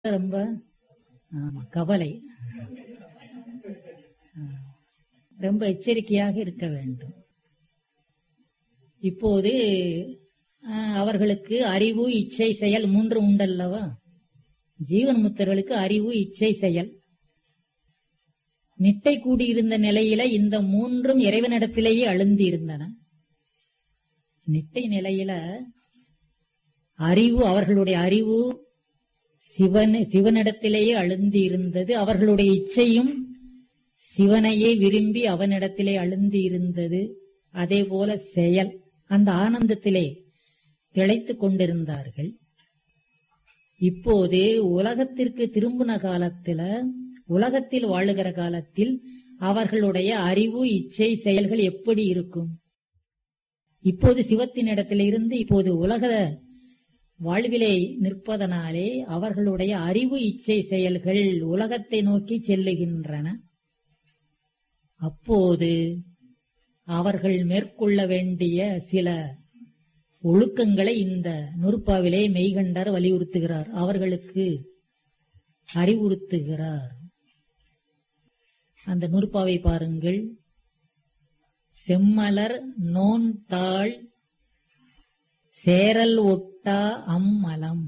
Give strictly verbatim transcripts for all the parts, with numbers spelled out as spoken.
ரொம்ப ஆமா கவலை, ரொம்ப எச்சரிக்கையாக இருக்க வேண்டும். இப்போது அவர்களுக்கு அறிவு, இச்சை, செயல் மூன்று உண்டல்லவா? ஜீவன் முத்தர்களுக்கு அறிவு, இச்சை, செயல். நிட்டை கூடியிருந்த நிலையில இந்த மூன்றும் இறைவனிடத்திலேயே அழுந்தி இருந்தன. நிட்டை நிலையில அறிவு, அவர்களுடைய அறிவு சிவன் சிவனிடத்திலேயே அழுந்தி இருந்தது. அவர்களுடைய இச்சையும் சிவனையே விரும்பி அவனிடத்திலே அழுந்தி இருந்தது. அதே போல செயல், அந்த ஆனந்தத்திலே திளைத்துக் கொண்டிருந்தார்கள். இப்போது உலகத்திற்கு திரும்பின காலத்துல, உலகத்தில் வாழுகிற காலத்தில் அவர்களுடைய அறிவு, இச்சை, செயல்கள் எப்படி இருக்கும்? இப்போது சிவத்தின் இடத்திலிருந்து இப்போது உலக வாழ்விலே நிற்பதனாலே அவர்களுடைய அறிவு, இச்சை, செயல்கள் உலகத்தை நோக்கி செல்லுகின்றன. அப்போது அவர்கள் மேற்கொள்ள வேண்டிய சில ஒழுக்கங்களை இந்த நூற்பாவிலே மெய்கண்டார் வலியுறுத்துகிறார், அவர்களுக்கு அறிவுறுத்துகிறார். அந்த நூற்பாவை பாருங்கள். செம்மலர் நோன்தாள் சேரல் ஒட்டா அம்மலம்.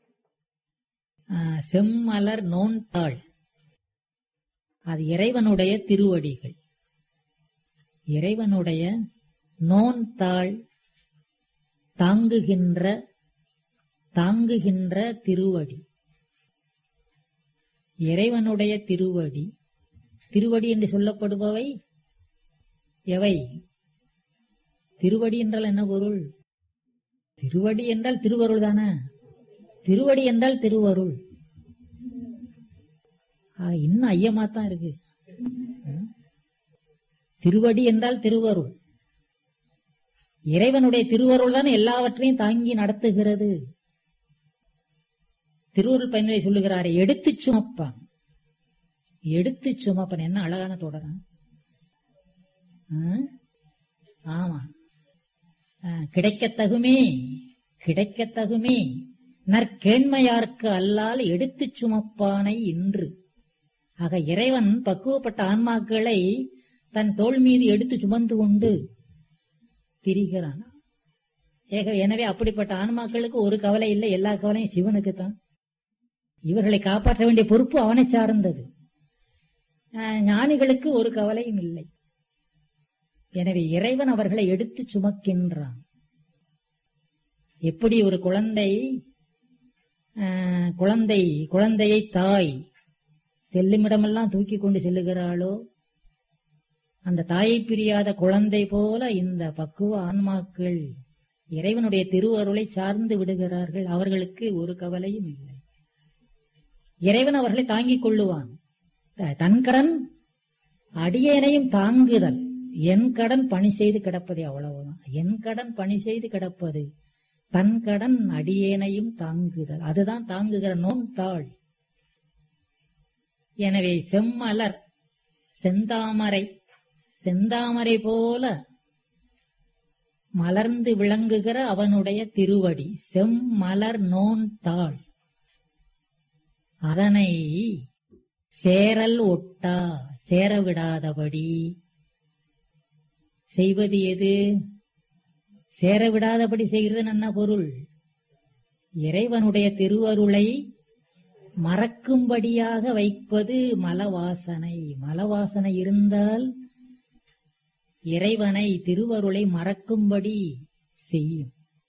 செம்மலர் நோன்தாள் அது இறைவனுடைய திருவடிகள். இறைவனுடைய நோன்தாள் தாங்குகின்ற தாங்குகின்ற திருவடி. இறைவனுடைய திருவடி. திருவடி என்று சொல்லப்படுபவை எவை? திருவடி என்றால் என்ன பொருள்? திருவடி என்றால் திருவருள் தானே. திருவடி என்றால் திருவருள். இன்னும் ஐயமாத்தான் இருக்கு. திருவடி என்றால் திருவருள். இறைவனுடைய திருவருள் தான் எல்லாவற்றையும் தாங்கி நடத்துகிறது. திருவருள் பயனிலை சொல்லுகிறாரே, எடுத்து சுமப்பான். எடுத்து சுமப்பன் என்ன அழகான தொடரான். ஆமா, கிடைக்கத்தகுமே கிடைக்கத்தகுமே நற்கேண்மையார்க்கு அல்லால் எடுத்து சுமப்பானை இன்று. ஆக இறைவன் பக்குவப்பட்ட ஆன்மாக்களை தன் தோள் மீது எடுத்து சுமந்து கொண்டு திரிகிறான். எனவே அப்படிப்பட்ட ஆன்மாக்களுக்கு ஒரு கவலை இல்லை, எல்லா கவலையும் சிவனுக்கு தான். இவர்களை காப்பாற்ற வேண்டிய பொறுப்பு அவனை சார்ந்தது. ஞானிகளுக்கு ஒரு கவலையும் இல்லை. எனவே இறைவன் அவர்களை எடுத்து சுமக்கின்றான். எப்படி ஒரு குழந்தை குழந்தை குழந்தையை தாய் செல்லுமிடமெல்லாம் தூக்கி கொண்டு செல்லுகிறாளோ, அந்த தாயை பிரியாத குழந்தை போல இந்த பக்குவ ஆன்மாக்கள் இறைவனுடைய திருவருளை சார்ந்து விடுகிறார்கள். அவர்களுக்கு ஒரு கவலையும் இல்லை. இறைவன் அவர்களை தாங்கிக் கொள்ளுவான். தன் கடன் அடியேனையும் தாங்குதல். என் கடன் பணி செய்து கிடப்பது, அவ்வளவுதான். என் கடன் பணி செய்து கிடப்பது, தன் கடன் அடியேனையும் தாங்குதல். அதுதான் தாங்குகிற நோன்தாள். எனவே செம்மலர் செந்தாமரை செந்தாமரை போல மலர்ந்து விளங்குகிற அவனுடைய திருவடி செம்மலர் நோன்தாள். அதனை சேரல் ஒட்டா, சேரவிடாதபடி செய்வது எது? சேரவிடாதபடி செய்கிறது என்ன பொருள்? இறைவனுடைய திருவருளை மறக்கும்படியாக வைப்பது மலவாசனை. மலவாசனை இருந்தால் இறைவனை, திருவருளை மறக்கும்படி செய்யும்.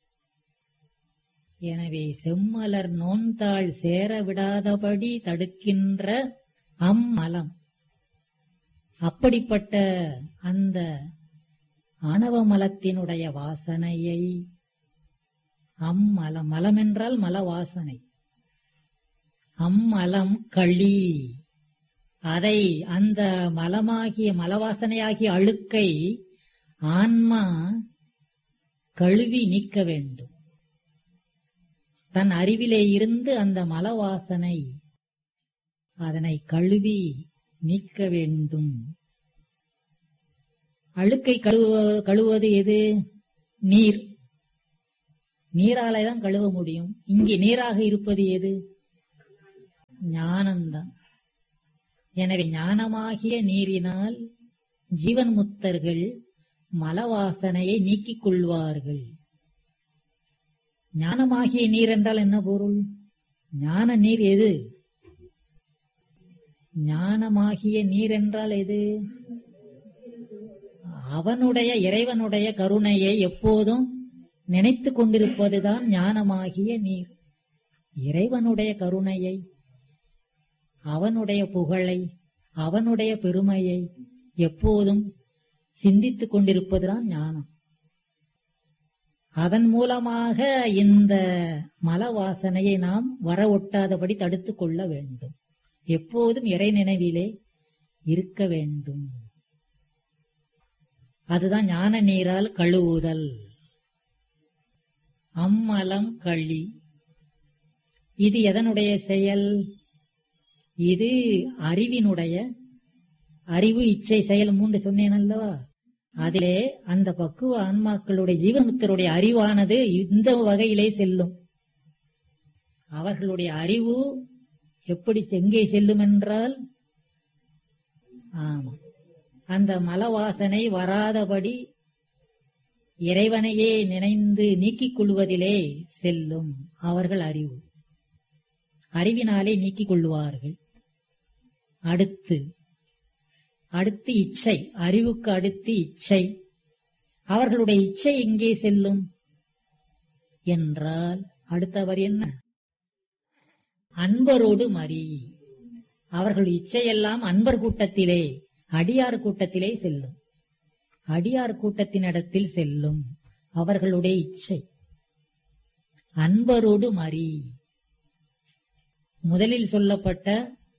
எனவே செம்மலர் நோன்தாள் சேரவிடாதபடி தடுக்கின்ற அம்மலம். அப்படிப்பட்ட அந்த ஆணவ மலத்தினுடைய வாசனையை, அம்மலம், மலம் என்றால் மல வாசனை, அம்மலம் களி, அதை அந்த மலமாகிய மலவாசனையாகிய அழுக்கை ஆன்மா கழுவி நீக்க வேண்டும். தன் அறிவிலே இருந்து அந்த மலவாசனை அதனை கழுவி நீக்க வேண்டும். அழுக்கை கழுவ கழுவது எது? நீர். நீராலே தான் கழுவ முடியும். இங்கே நீராக இருப்பது எது? ஞானம்தான். எனவே ஞானமாகிய நீரினால் ஜீவன் முக்தர்கள் மலவாசனையை நீக்கிக் கொள்வார்கள். ஞானமாகிய நீர் என்றால் என்ன பொருள்? ஞான நீர் எது? ஞானமாகிய நீர் என்றால் எது? அவனுடைய இறைவனுடைய கருணையை எப்போதும் நினைத்து கொண்டிருப்பதுதான் ஞானமாகிய நீர். இறைவனுடைய கருணையை, அவனுடைய புகழை, அவனுடைய பெருமையை எப்போதும் சிந்தித்துக் கொண்டிருப்பதுதான் ஞானம். அதன் மூலமாக இந்த மல வாசனையை நாம் வர ஒட்டாதபடி தடுத்துக் கொள்ள வேண்டும். எப்போதும் இறை நினைவிலே இருக்க வேண்டும். அதுதான் ஞான நீரால் கழுவுதல். அம்மலம் களி, இது எதனுடைய செயல்? இது அறிவினுடைய, அறிவு இச்சை செயல் மூன்று சொன்னேன் அல்லவா? அதிலே அந்த பக்குவ ஆன்மாக்களுடைய ஜீவன்முக்தருடைய அறிவானது இந்த வகையிலே செல்லும். அவர்களுடைய அறிவு எப்படி எங்கே செல்லும் என்றால், ஆமா, அந்த மலவாசனை வராதபடி இறைவனையே நினைந்து நீக்கிக் கொள்வதிலே செல்லும். அவர்கள் அறிவு அறிவினாலே நீக்கிக் கொள்வார்கள். அடுத்து அடுத்து இச்சை, அறிவுக்கு அடுத்து இச்சை. அவர்களுடைய இச்சை எங்கே செல்லும் என்றால், அடுத்தவர் என்ன? அன்பரோடு மறி. அவர்கள் இச்சையெல்லாம் அன்பர் கூட்டத்திலே, அடியார் கூட்டத்திலே செல்லும். அடியார் கூட்டத்தினிடத்தில் செல்லும் அவர்களுடைய இச்சை. அன்பரோடு மறி. முதலில் சொல்லப்பட்ட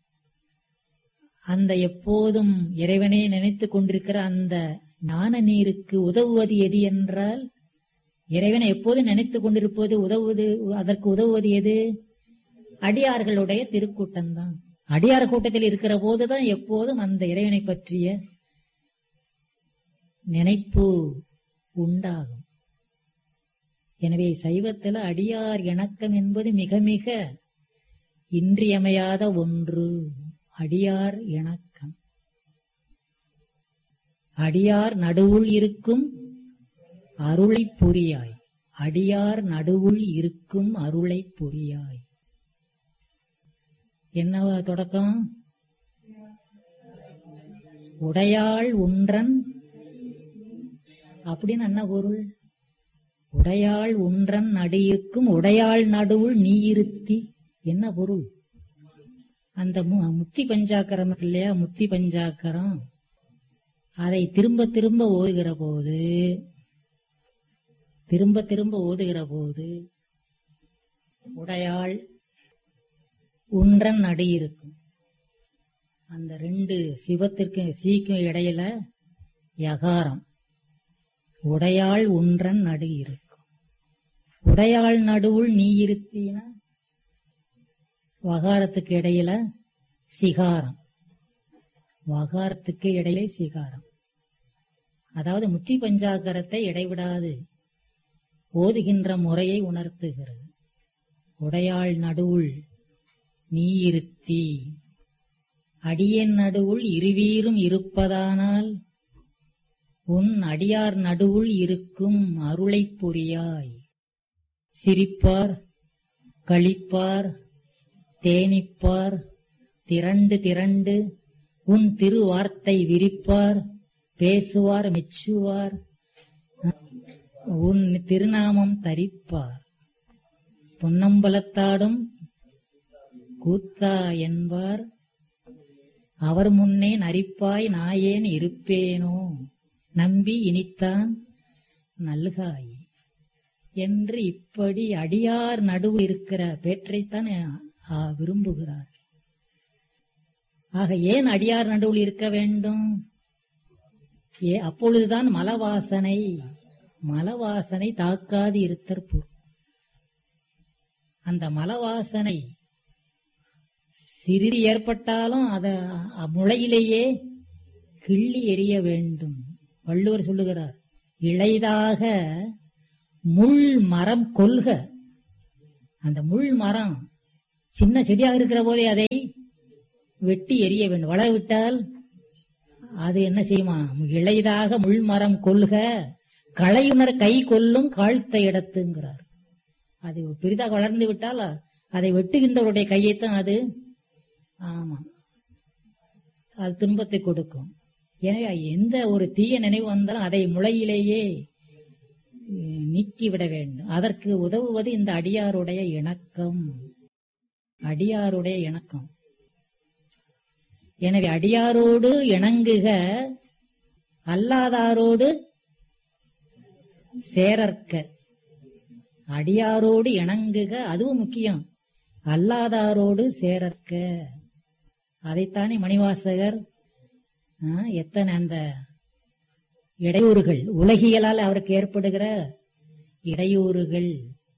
அந்த எப்போதும் இறைவனே நினைத்துக் கொண்டிருக்கிற அந்த ஞான நீருக்கு உதவுவது எது என்றால், இறைவனை எப்போதும் நினைத்துக் கொண்டிருப்பது உதவுவது, அதற்கு உதவுவது எது? அடியார்களுடைய திருக்கூட்டம்தான். அடியார் கூட்டத்தில் இருக்கிற போதுதான் எப்போதும் அந்த இறைவனை பற்றிய நினைப்பு உண்டாகும். எனவே சைவத்தில் அடியார் இணக்கம் என்பது மிக மிக இன்றியமையாத ஒன்று. அடியார் இணக்கம். அடியார் நடுவுள் இருக்கும் அருளை புரியாய். அடியார் நடுவுள் இருக்கும் அருளை புரியாய். என்னவா தொடக்கம்? உடையாள் ஒன்றன் அப்படின்னு என்ன பொருள்? உடையாள் ஒன்றன் நடு இருக்கும் உடையாள் நடுவுள் நீ இருத்தி. என்ன பொருள்? அந்த முத்தி பஞ்சாக்கரம் இல்லையா, முத்தி பஞ்சாக்கரம், அதை திரும்ப திரும்ப ஓதுகிற போது திரும்ப திரும்ப ஓதுகிற போது உடையாள் ஒன்றன் நடு இருக்கும். அந்த ரெண்டு சிவத்திற்கு சீக்கும் இடையில யகாரம். உடையாள் ஒன்றன் நடு இருக்கும். உடையாள் நடுவுள் நீ இருத்தீனா வகாரத்துக்கு இடையில சிகாரம். வகாரத்துக்கு இடையிலே சிகாரம். அதாவது முத்தி பஞ்சாக்கரத்தை இடைவிடாது ஓதுகின்ற முறையை உணர்த்துகிறது. உடையாள் நடுவுள் நீ இருத்தி அடியன் நடுவுள் இருவீரும் இருப்பதானால் உன் அடியார் நடுவுள் இருக்கும் அருளை புரியாய். சிரிப்பார், களிப்பார், தேனிப்பார், திரண்டு திரண்டு உன் திருவார்த்தை விரிப்பார், பேசுவார், மெச்சுவார், உன் திருநாமம் தரிப்பார். பொன்னம்பலத்தாடும் கூத்தா என்பார், அவர் முன்னே நரிப்பாய் நாயேன் இருப்பேனோ, நம்பி இனித்தான் நல்காய் என்று இப்படி அடியார் நடுவு இருக்கிற பேற்றைத்தான் விரும்புகிறார். ஆக ஏன் அடியார் நடுவில் இருக்க வேண்டும்? ஏ அப்பொழுதுதான் மலவாசனை மலவாசனை தாக்காது இருத்தற்பு. அந்த மலவாசனை சிறிது ஏற்பட்டாலும் அத முளையிலேயே கிள்ளி எறிய வேண்டும். வள்ளுவர் சொல்லுகிறார், இளைதாக முள் மரம் கொல்க. அந்த முள் மரம் சின்ன செடியாக இருக்கிற போதே அதை வெட்டி எறிய வேண்டும். வளர விட்டால் அது என்ன செய்யுமா? இளைதாக முள்மரம் கொள்க களையுணர் கை கொல்லும் காழ்த்த இடத்துங்கிறார். அது பெரிதாக வளர்ந்து விட்டால் அதை வெட்டுகின்றவருடைய கையைத்தான் அது ஆமா அது துன்பத்தை கொடுக்கும். எனவே எந்த ஒரு தீய நினைவு வந்தாலும் அதை முளையிலேயே நீக்கிவிட வேண்டும். அதற்கு உதவுவது இந்த அடியாருடைய இணக்கம், அடியாருடைய இணக்கம். எனவே அடியாரோடு இணங்குக அல்லாதாரோடு சேரற்க. அடியாரோடு இணங்குக அதுவும் முக்கியம், அல்லாதாரோடு சேரற்க. அதைத்தானே மணிவாசகர் எத்தனை அந்த இடையூறுகள் உலகியலால் அவருக்கு ஏற்படுகிற இடையூறுகள்,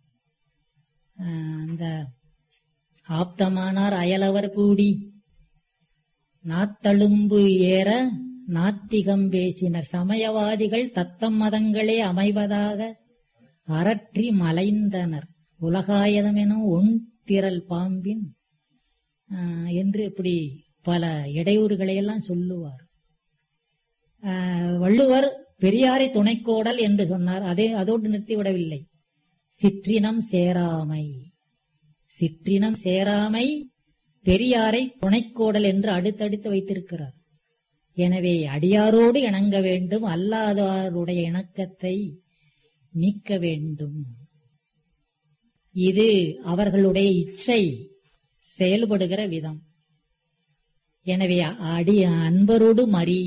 அந்த ஆப்தமானார் அயலவர் கூடி நாத்தழும்பு ஏற நாத்திகம் பேசினர் சமயவாதிகள் தத்தம் மதங்களே அமைவதாக அரற்றி மலைந்தனர் உலகாயதம் எனும் ஒன் திரள் பாம்பின் என்று இப்படி பல இடையூறுகளை எல்லாம் சொல்லுவார். வள்ளுவர் பெரியாரை துணைக்கோடல் என்று சொன்னார். அதே அதோடு நிறுத்திவிடவில்லை. சிற்றினம் சேராமை, சிற்றினம் சேராமை பெரியாரை துணைக்கோடல் என்று அடுத்தடுத்து வைத்திருக்கிறார். எனவே அடியாரோடு இணங்க வேண்டும், அல்லாதாருடைய இணக்கத்தை நீக்க வேண்டும். இது அவர்களுடைய இச்சை செயல்படுகிற விதம். எனவே அடி அன்பரோடு மறி,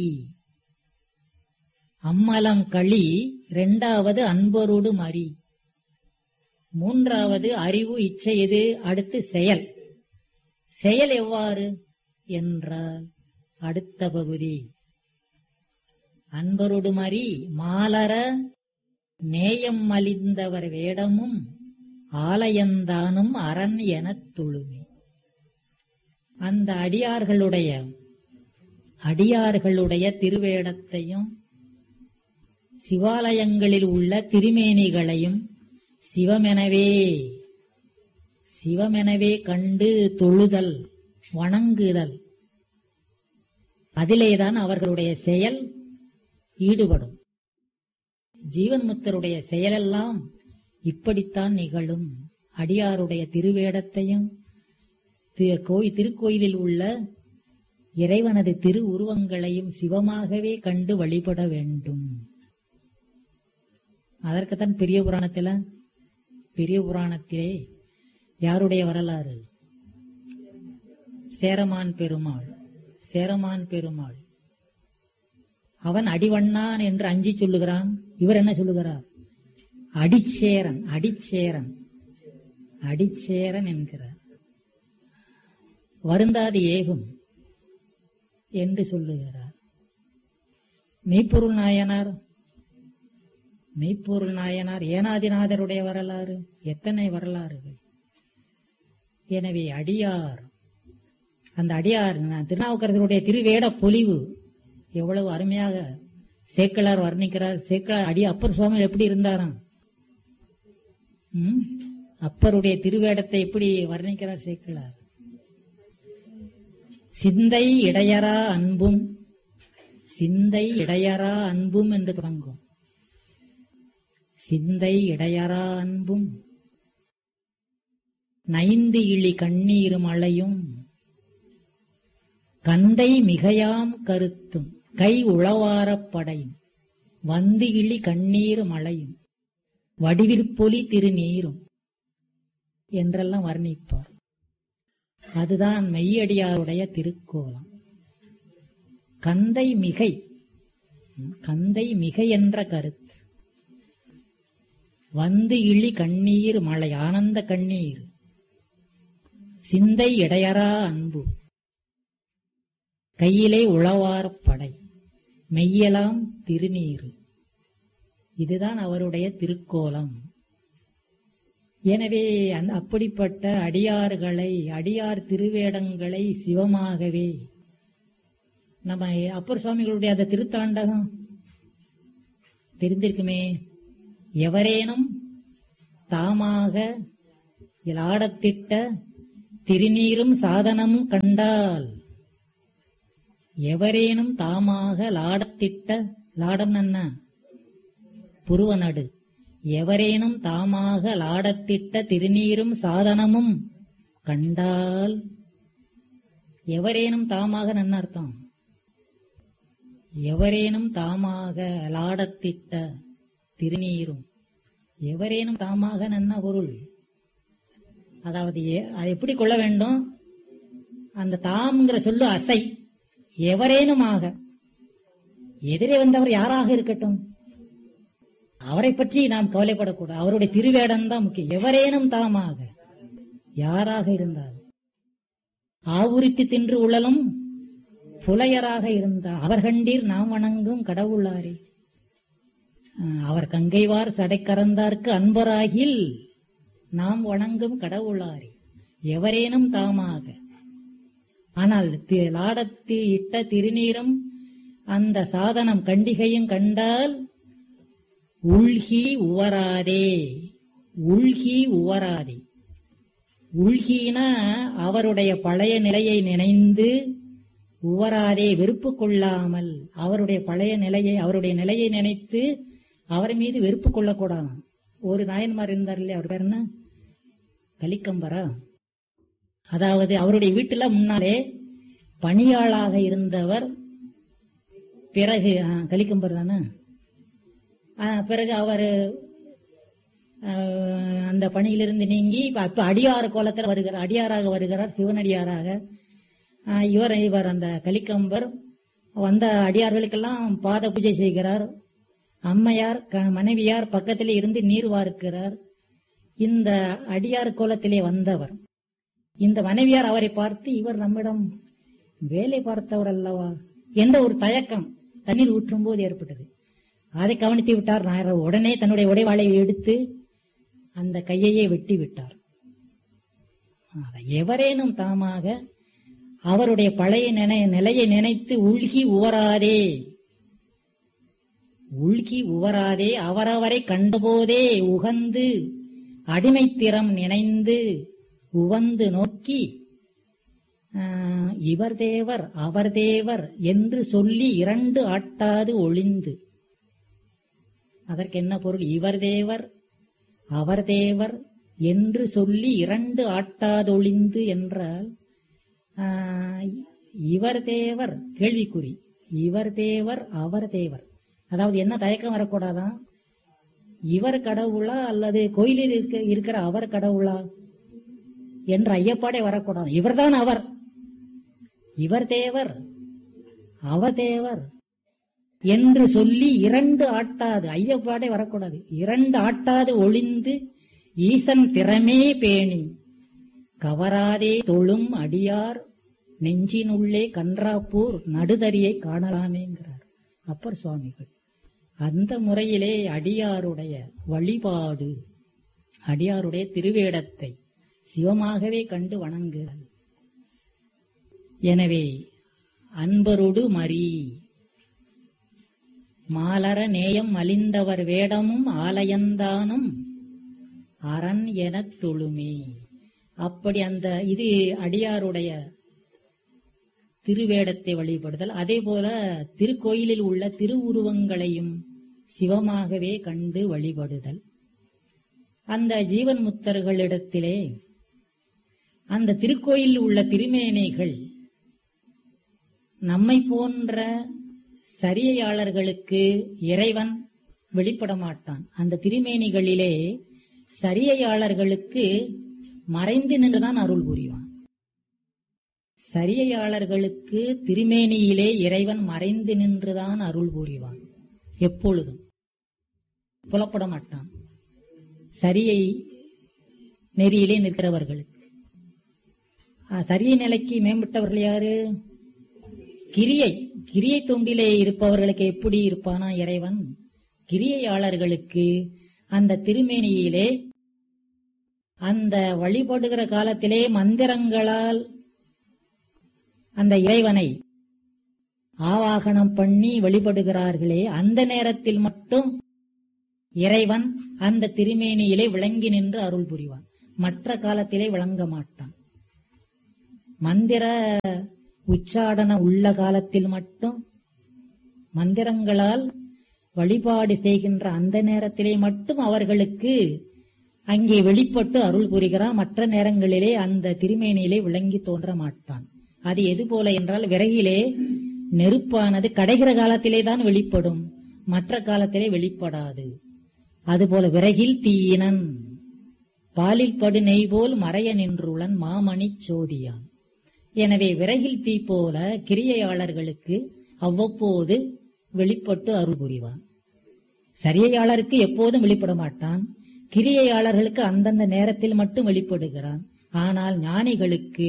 அம்மலம் களி இரண்டாவது அன்பரோடு மறி, மூன்றாவது அறிவு இச்சை. இது அடுத்து செயல். செயல் எவ்வாறு என்றால் அடுத்த பகுதி அன்பரோடு மறி மாலர நேயம் மலிந்தவர் வேடமும் ஆலயந்தானும் அரண் எனத் தொழுமே. அந்த அடியார்களுடைய அடியார்களுடைய திருவேடத்தையும் சிவாலயங்களில் உள்ள திருமேனிகளையும் சிவமெனவே சிவமெனவே கண்டு தொழுதல் வணங்குதல், அதிலேதான் அவர்களுடைய செயல் ஈடுபடும். ஜீவன் முக்தருடைய செயலெல்லாம் இப்படித்தான் நிகழும். அடியாருடைய திருவேடத்தையும் திருக்கோயிலில் உள்ள இறைவனது திரு உருவங்களையும் சிவமாகவே கண்டு வழிபட வேண்டும். அதற்குத்தான் பெரிய புராணத்தில பெரிய புராணத்திலே யாருடைய வரலாறு? சேரமான் பெருமாள். சேரமான் பெருமாள் அவன் அடிவண்ணான் என்று அஞ்சி சொல்லுகிறான். இவர் என்ன சொல்லுகிறார்? அடிச்சேரன், அடிச்சேரன், அடிச்சேரன் என்கிறார். வருந்தாது ஏகும் என்று சொல்லுகிறார். மெய்ப்பொருள் நாயனார் மெய்ப்பொருள் நாயனார் ஏனாதிநாதருடைய வரலாறு, எத்தனை வரலாறுகள். எனவே அடியார், அந்த அடியார் திருநாவுக்கரசருடைய திருவேட பொலிவு எவ்வளவு அருமையாக சேக்கிழார் வர்ணிக்கிறார். சேக்கிழார் அடி அப்பர் சுவாமி எப்படி இருந்தாராம், அப்பருடைய திருவேடத்தை எப்படி வர்ணிக்கிறார் சேக்கிழார்? சிந்தை இடையரா அன்பும், சிந்தை இடையரா அன்பும் என்று தொடங்கும். சிந்தை இடையரா அன்பும் நைந்து இழி கண்ணீர் மழையும் கந்தை மிகையாம் கருத்தும் கை உளவாரப் படையும் வந்து இழி கண்ணீர் மழையும் வடிவிற்பொலி திருநீரும் என்றெல்லாம் வர்ணிப்பார். அதுதான் மெய்யடியாருடைய திருக்கோலம். கந்தை மிகை, கந்தை மிகை என்ற கருத்து. வந்து இழி கண்ணீர் மழை, ஆனந்த கண்ணீர். சிந்தை இடையரா அன்பு, கையிலே உளவாரப் படை, மெய்யலாம் திருநீர். இதுதான் அவருடைய திருக்கோலம். எனவே அப்படிப்பட்ட அடியார்களை, அடியார் திருவேடங்களை சிவமாகவே நம்ம அப்பர் சுவாமிகளுடைய அந்த திருத்தாண்டகம் தெரிந்திருக்குமே. எவரேனும் தாமாக ஆடத்திட்ட திருநீரும் சாதனமும் கண்டால் எவரேனும் தாமாக லாடத்திட்ட, லாடம் என்ன புருவநடு, எவரேனும் தாமாக லாடத்திட்ட திருநீரும் சாதனமும் கண்டால், எவரேனும் தாமாக நன்ன அர்த்தம், எவரேனும் தாமாக லாடத்திட்ட திருநீரும், எவரேனும் தாமாக நன்ன பொருள். அதாவது அதை எப்படி கொள்ள வேண்டும், அந்த தாம்ங்கிற சொல்லு அசை, எவரேனுமாக, எதிரே வந்தவர் யாராக இருக்கட்டும் அவரை பற்றி நாம் கவலைப்படக்கூடாது, அவருடைய திருவேடம் தான் முக்கியம். எவரேனும் தாமாக யாராக இருந்தால், ஆவுரித்து தின்று உழலும் புலையராக இருந்தார் அவர் கண்டீர் நாம் வணங்கும் கடவுளாரே, அவர் கங்கைவார் சடைக்கறந்தார்க்கு அன்பராகில் நாம் வணங்கும் கடவுளாரே, எவரேனும் தாமாக. ஆனால் லாடத்தில் இட்ட திருநீரும் அந்த சாதனம் கண்டிகையும் கண்டால் உள்கி உவராதே, உள்கி உவராதே. உள்கினா அவருடைய பழைய நிலையை நினைந்து, உவராதே வெறுப்பு கொள்ளாமல், அவருடைய பழைய நிலையை அவருடைய நிலையை நினைத்து அவர் மீது வெறுப்பு கொள்ளக்கூடாது. ஒரு நாயன்மார் இருந்தார் இல்லையா, அவர் பேர் என்ன, கலிக்கம்பரா. அதாவது அவருடைய வீட்டுல முன்னாலே பணியாளாக இருந்தவர், பிறகு கலிக்கம்பர் தானே, பிறகு அவர் அந்த பணியிலிருந்து நீங்கி இப்ப அடியாறு கோலத்தில் வருகிறார், அடியாராக வருகிறார், சிவனடியாராக. இவர் இவர் அந்த கலிக்கம்பர் வந்த அடியார்களுக்கெல்லாம் பாத பூஜை செய்கிறார். அம்மையார் மனைவியார் பக்கத்திலே இருந்து நீர் வார்க்கிறார். இந்த அடியார் கோலத்திலே வந்தவர், இந்த மனைவியார் அவரை பார்த்து, இவர் நம்மிடம் வேலை பார்த்தவர் அல்லவா என்ற ஒரு தயக்கம் தண்ணீர் ஊற்றும் போது ஏற்பட்டது. அதை கவனித்து விட்டார் நாயர். உடனே தன்னுடைய உடைவாளை எடுத்து அந்த கையையே வெட்டி விட்டார். எவரேனும் தாமாக அவருடைய பழைய நிலையை நினைத்து உள்கி உவராதே, உள்கி உவராதே, அவரவரை கண்டபோதே உகந்து அடிமைத்திறம் நினைந்து உவந்து நோக்கி இவர் தேவர் அவர் தேவர் என்று சொல்லி இரண்டு ஆட்டாது ஒளிந்து. அதற்கு என்ன பொருள், இவர் தேவர் அவர் தேவர் என்று சொல்லி இரண்டு ஆட்டாதொழிந்து என்றால், இவர் தேவர் கேள்விக்குறி, இவர் தேவர் அவர் தேவர். அதாவது என்ன தயக்கம் வரக்கூடாதான், இவர் கடவுளா அல்லது கோயிலில் இருக்க இருக்கிற அவர் கடவுளா என்ற ஐயப்பாடே வரக்கூடாது. இவர்தான் அவர், இவர் தேவர் அவர் தேவர் என்று சொல்லி இரண்டு ஆட்டாது, ஐயப்பாடே வரக்கூடாது, இரண்டு ஆட்டாது ஒளிந்து ஈசன் திறமே பேணி கவராதே தொழும் அடியார் நெஞ்சினுள்ளே கன்றாப்பூர் நடுதறியை காணலாமேங்கிறார் அப்பர் சுவாமிகள். அந்த முறையிலே அடியாருடைய வழிபாடு, அடியாருடைய திருவேடத்தை சிவமாகவே கண்டு வணங்குகிறது. எனவே அன்பரோடு மறி மாலர நேயம் மலிந்தவர் வேடமும் ஆலயந்தானும் அரண் எனத் தொழுமே. அப்படி அந்த இது அடியாருடைய திருவேடத்தை வழிபடுதல். அதே போல திருக்கோயிலில் உள்ள திருவுருவங்களையும் சிவமாகவே கண்டு வழிபடுதல். அந்த ஜீவன் முத்தர்களிடத்திலே அந்த திருக்கோயில் உள்ள திருமேனைகள் நம்மை போன்ற சரியையாளர்களுக்கு இறைவன் வெளிப்பட மாட்டான். அந்த திருமேனிகளிலே சரியையாளர்களுக்கு மறைந்து நின்றுதான் அருள் புரிவான். சரியையாளர்களுக்கு திருமேனியிலே இறைவன் மறைந்து நின்றுதான் அருள் புரிவான். எப்பொழுதும் புலப்பட மாட்டான். சரியை நெறியிலே நிற்கிறவர்களுக்கு. சரிய நிலைக்கு மேம்பட்டவர்கள் யாரு? கிரியை கிரியை தொண்டிலே இருப்பவர்களுக்கு எப்படி இருப்பானா இறைவன்? கிரியையாளர்களுக்கு அந்த திருமேனியிலே அந்த வழிபடுகிற காலத்திலே மந்திரங்களால் அந்த இறைவனை ஆவாகனம் பண்ணி வழிபடுகிறார்களே, அந்த நேரத்தில் மட்டும் இறைவன் அந்த திருமேனியிலே விளங்கி நின்று அருள் புரிவான். மற்ற காலத்திலே விளங்க மாட்டான். மந்திர உச்சாடன உள்ள காலத்தில் மட்டும் மந்திரங்களால் வழிபாடு செய்கின்ற அந்த நேரத்திலே மட்டும் அவர்களுக்கு அங்கே வெளிப்பட்டு அருள் புரிகிறான். மற்ற நேரங்களிலே அந்த திருமேனியிலே விளங்கி தோன்ற மாட்டான். அது எது போல என்றால், விறகிலே நெருப்பானது கடைகிற காலத்திலே தான் வெளிப்படும், மற்ற காலத்திலே வெளிப்படாது. அதுபோல விறகில் தீயினன் பாலில் படு நெய் போல் மறைய நின்றுளன் மாமணி சோதியான். எனவே விறகில் தீ போல கிரியையாளர்களுக்கு அவ்வப்போது வெளிப்பட்டு அருள் புரிவான். சரியையாளருக்கு எப்போதும் வெளிப்பட மாட்டான், கிரியையாளர்களுக்கு அந்தந்த நேரத்தில் மட்டும் வெளிப்படுகிறான். ஆனால் ஞானிகளுக்கு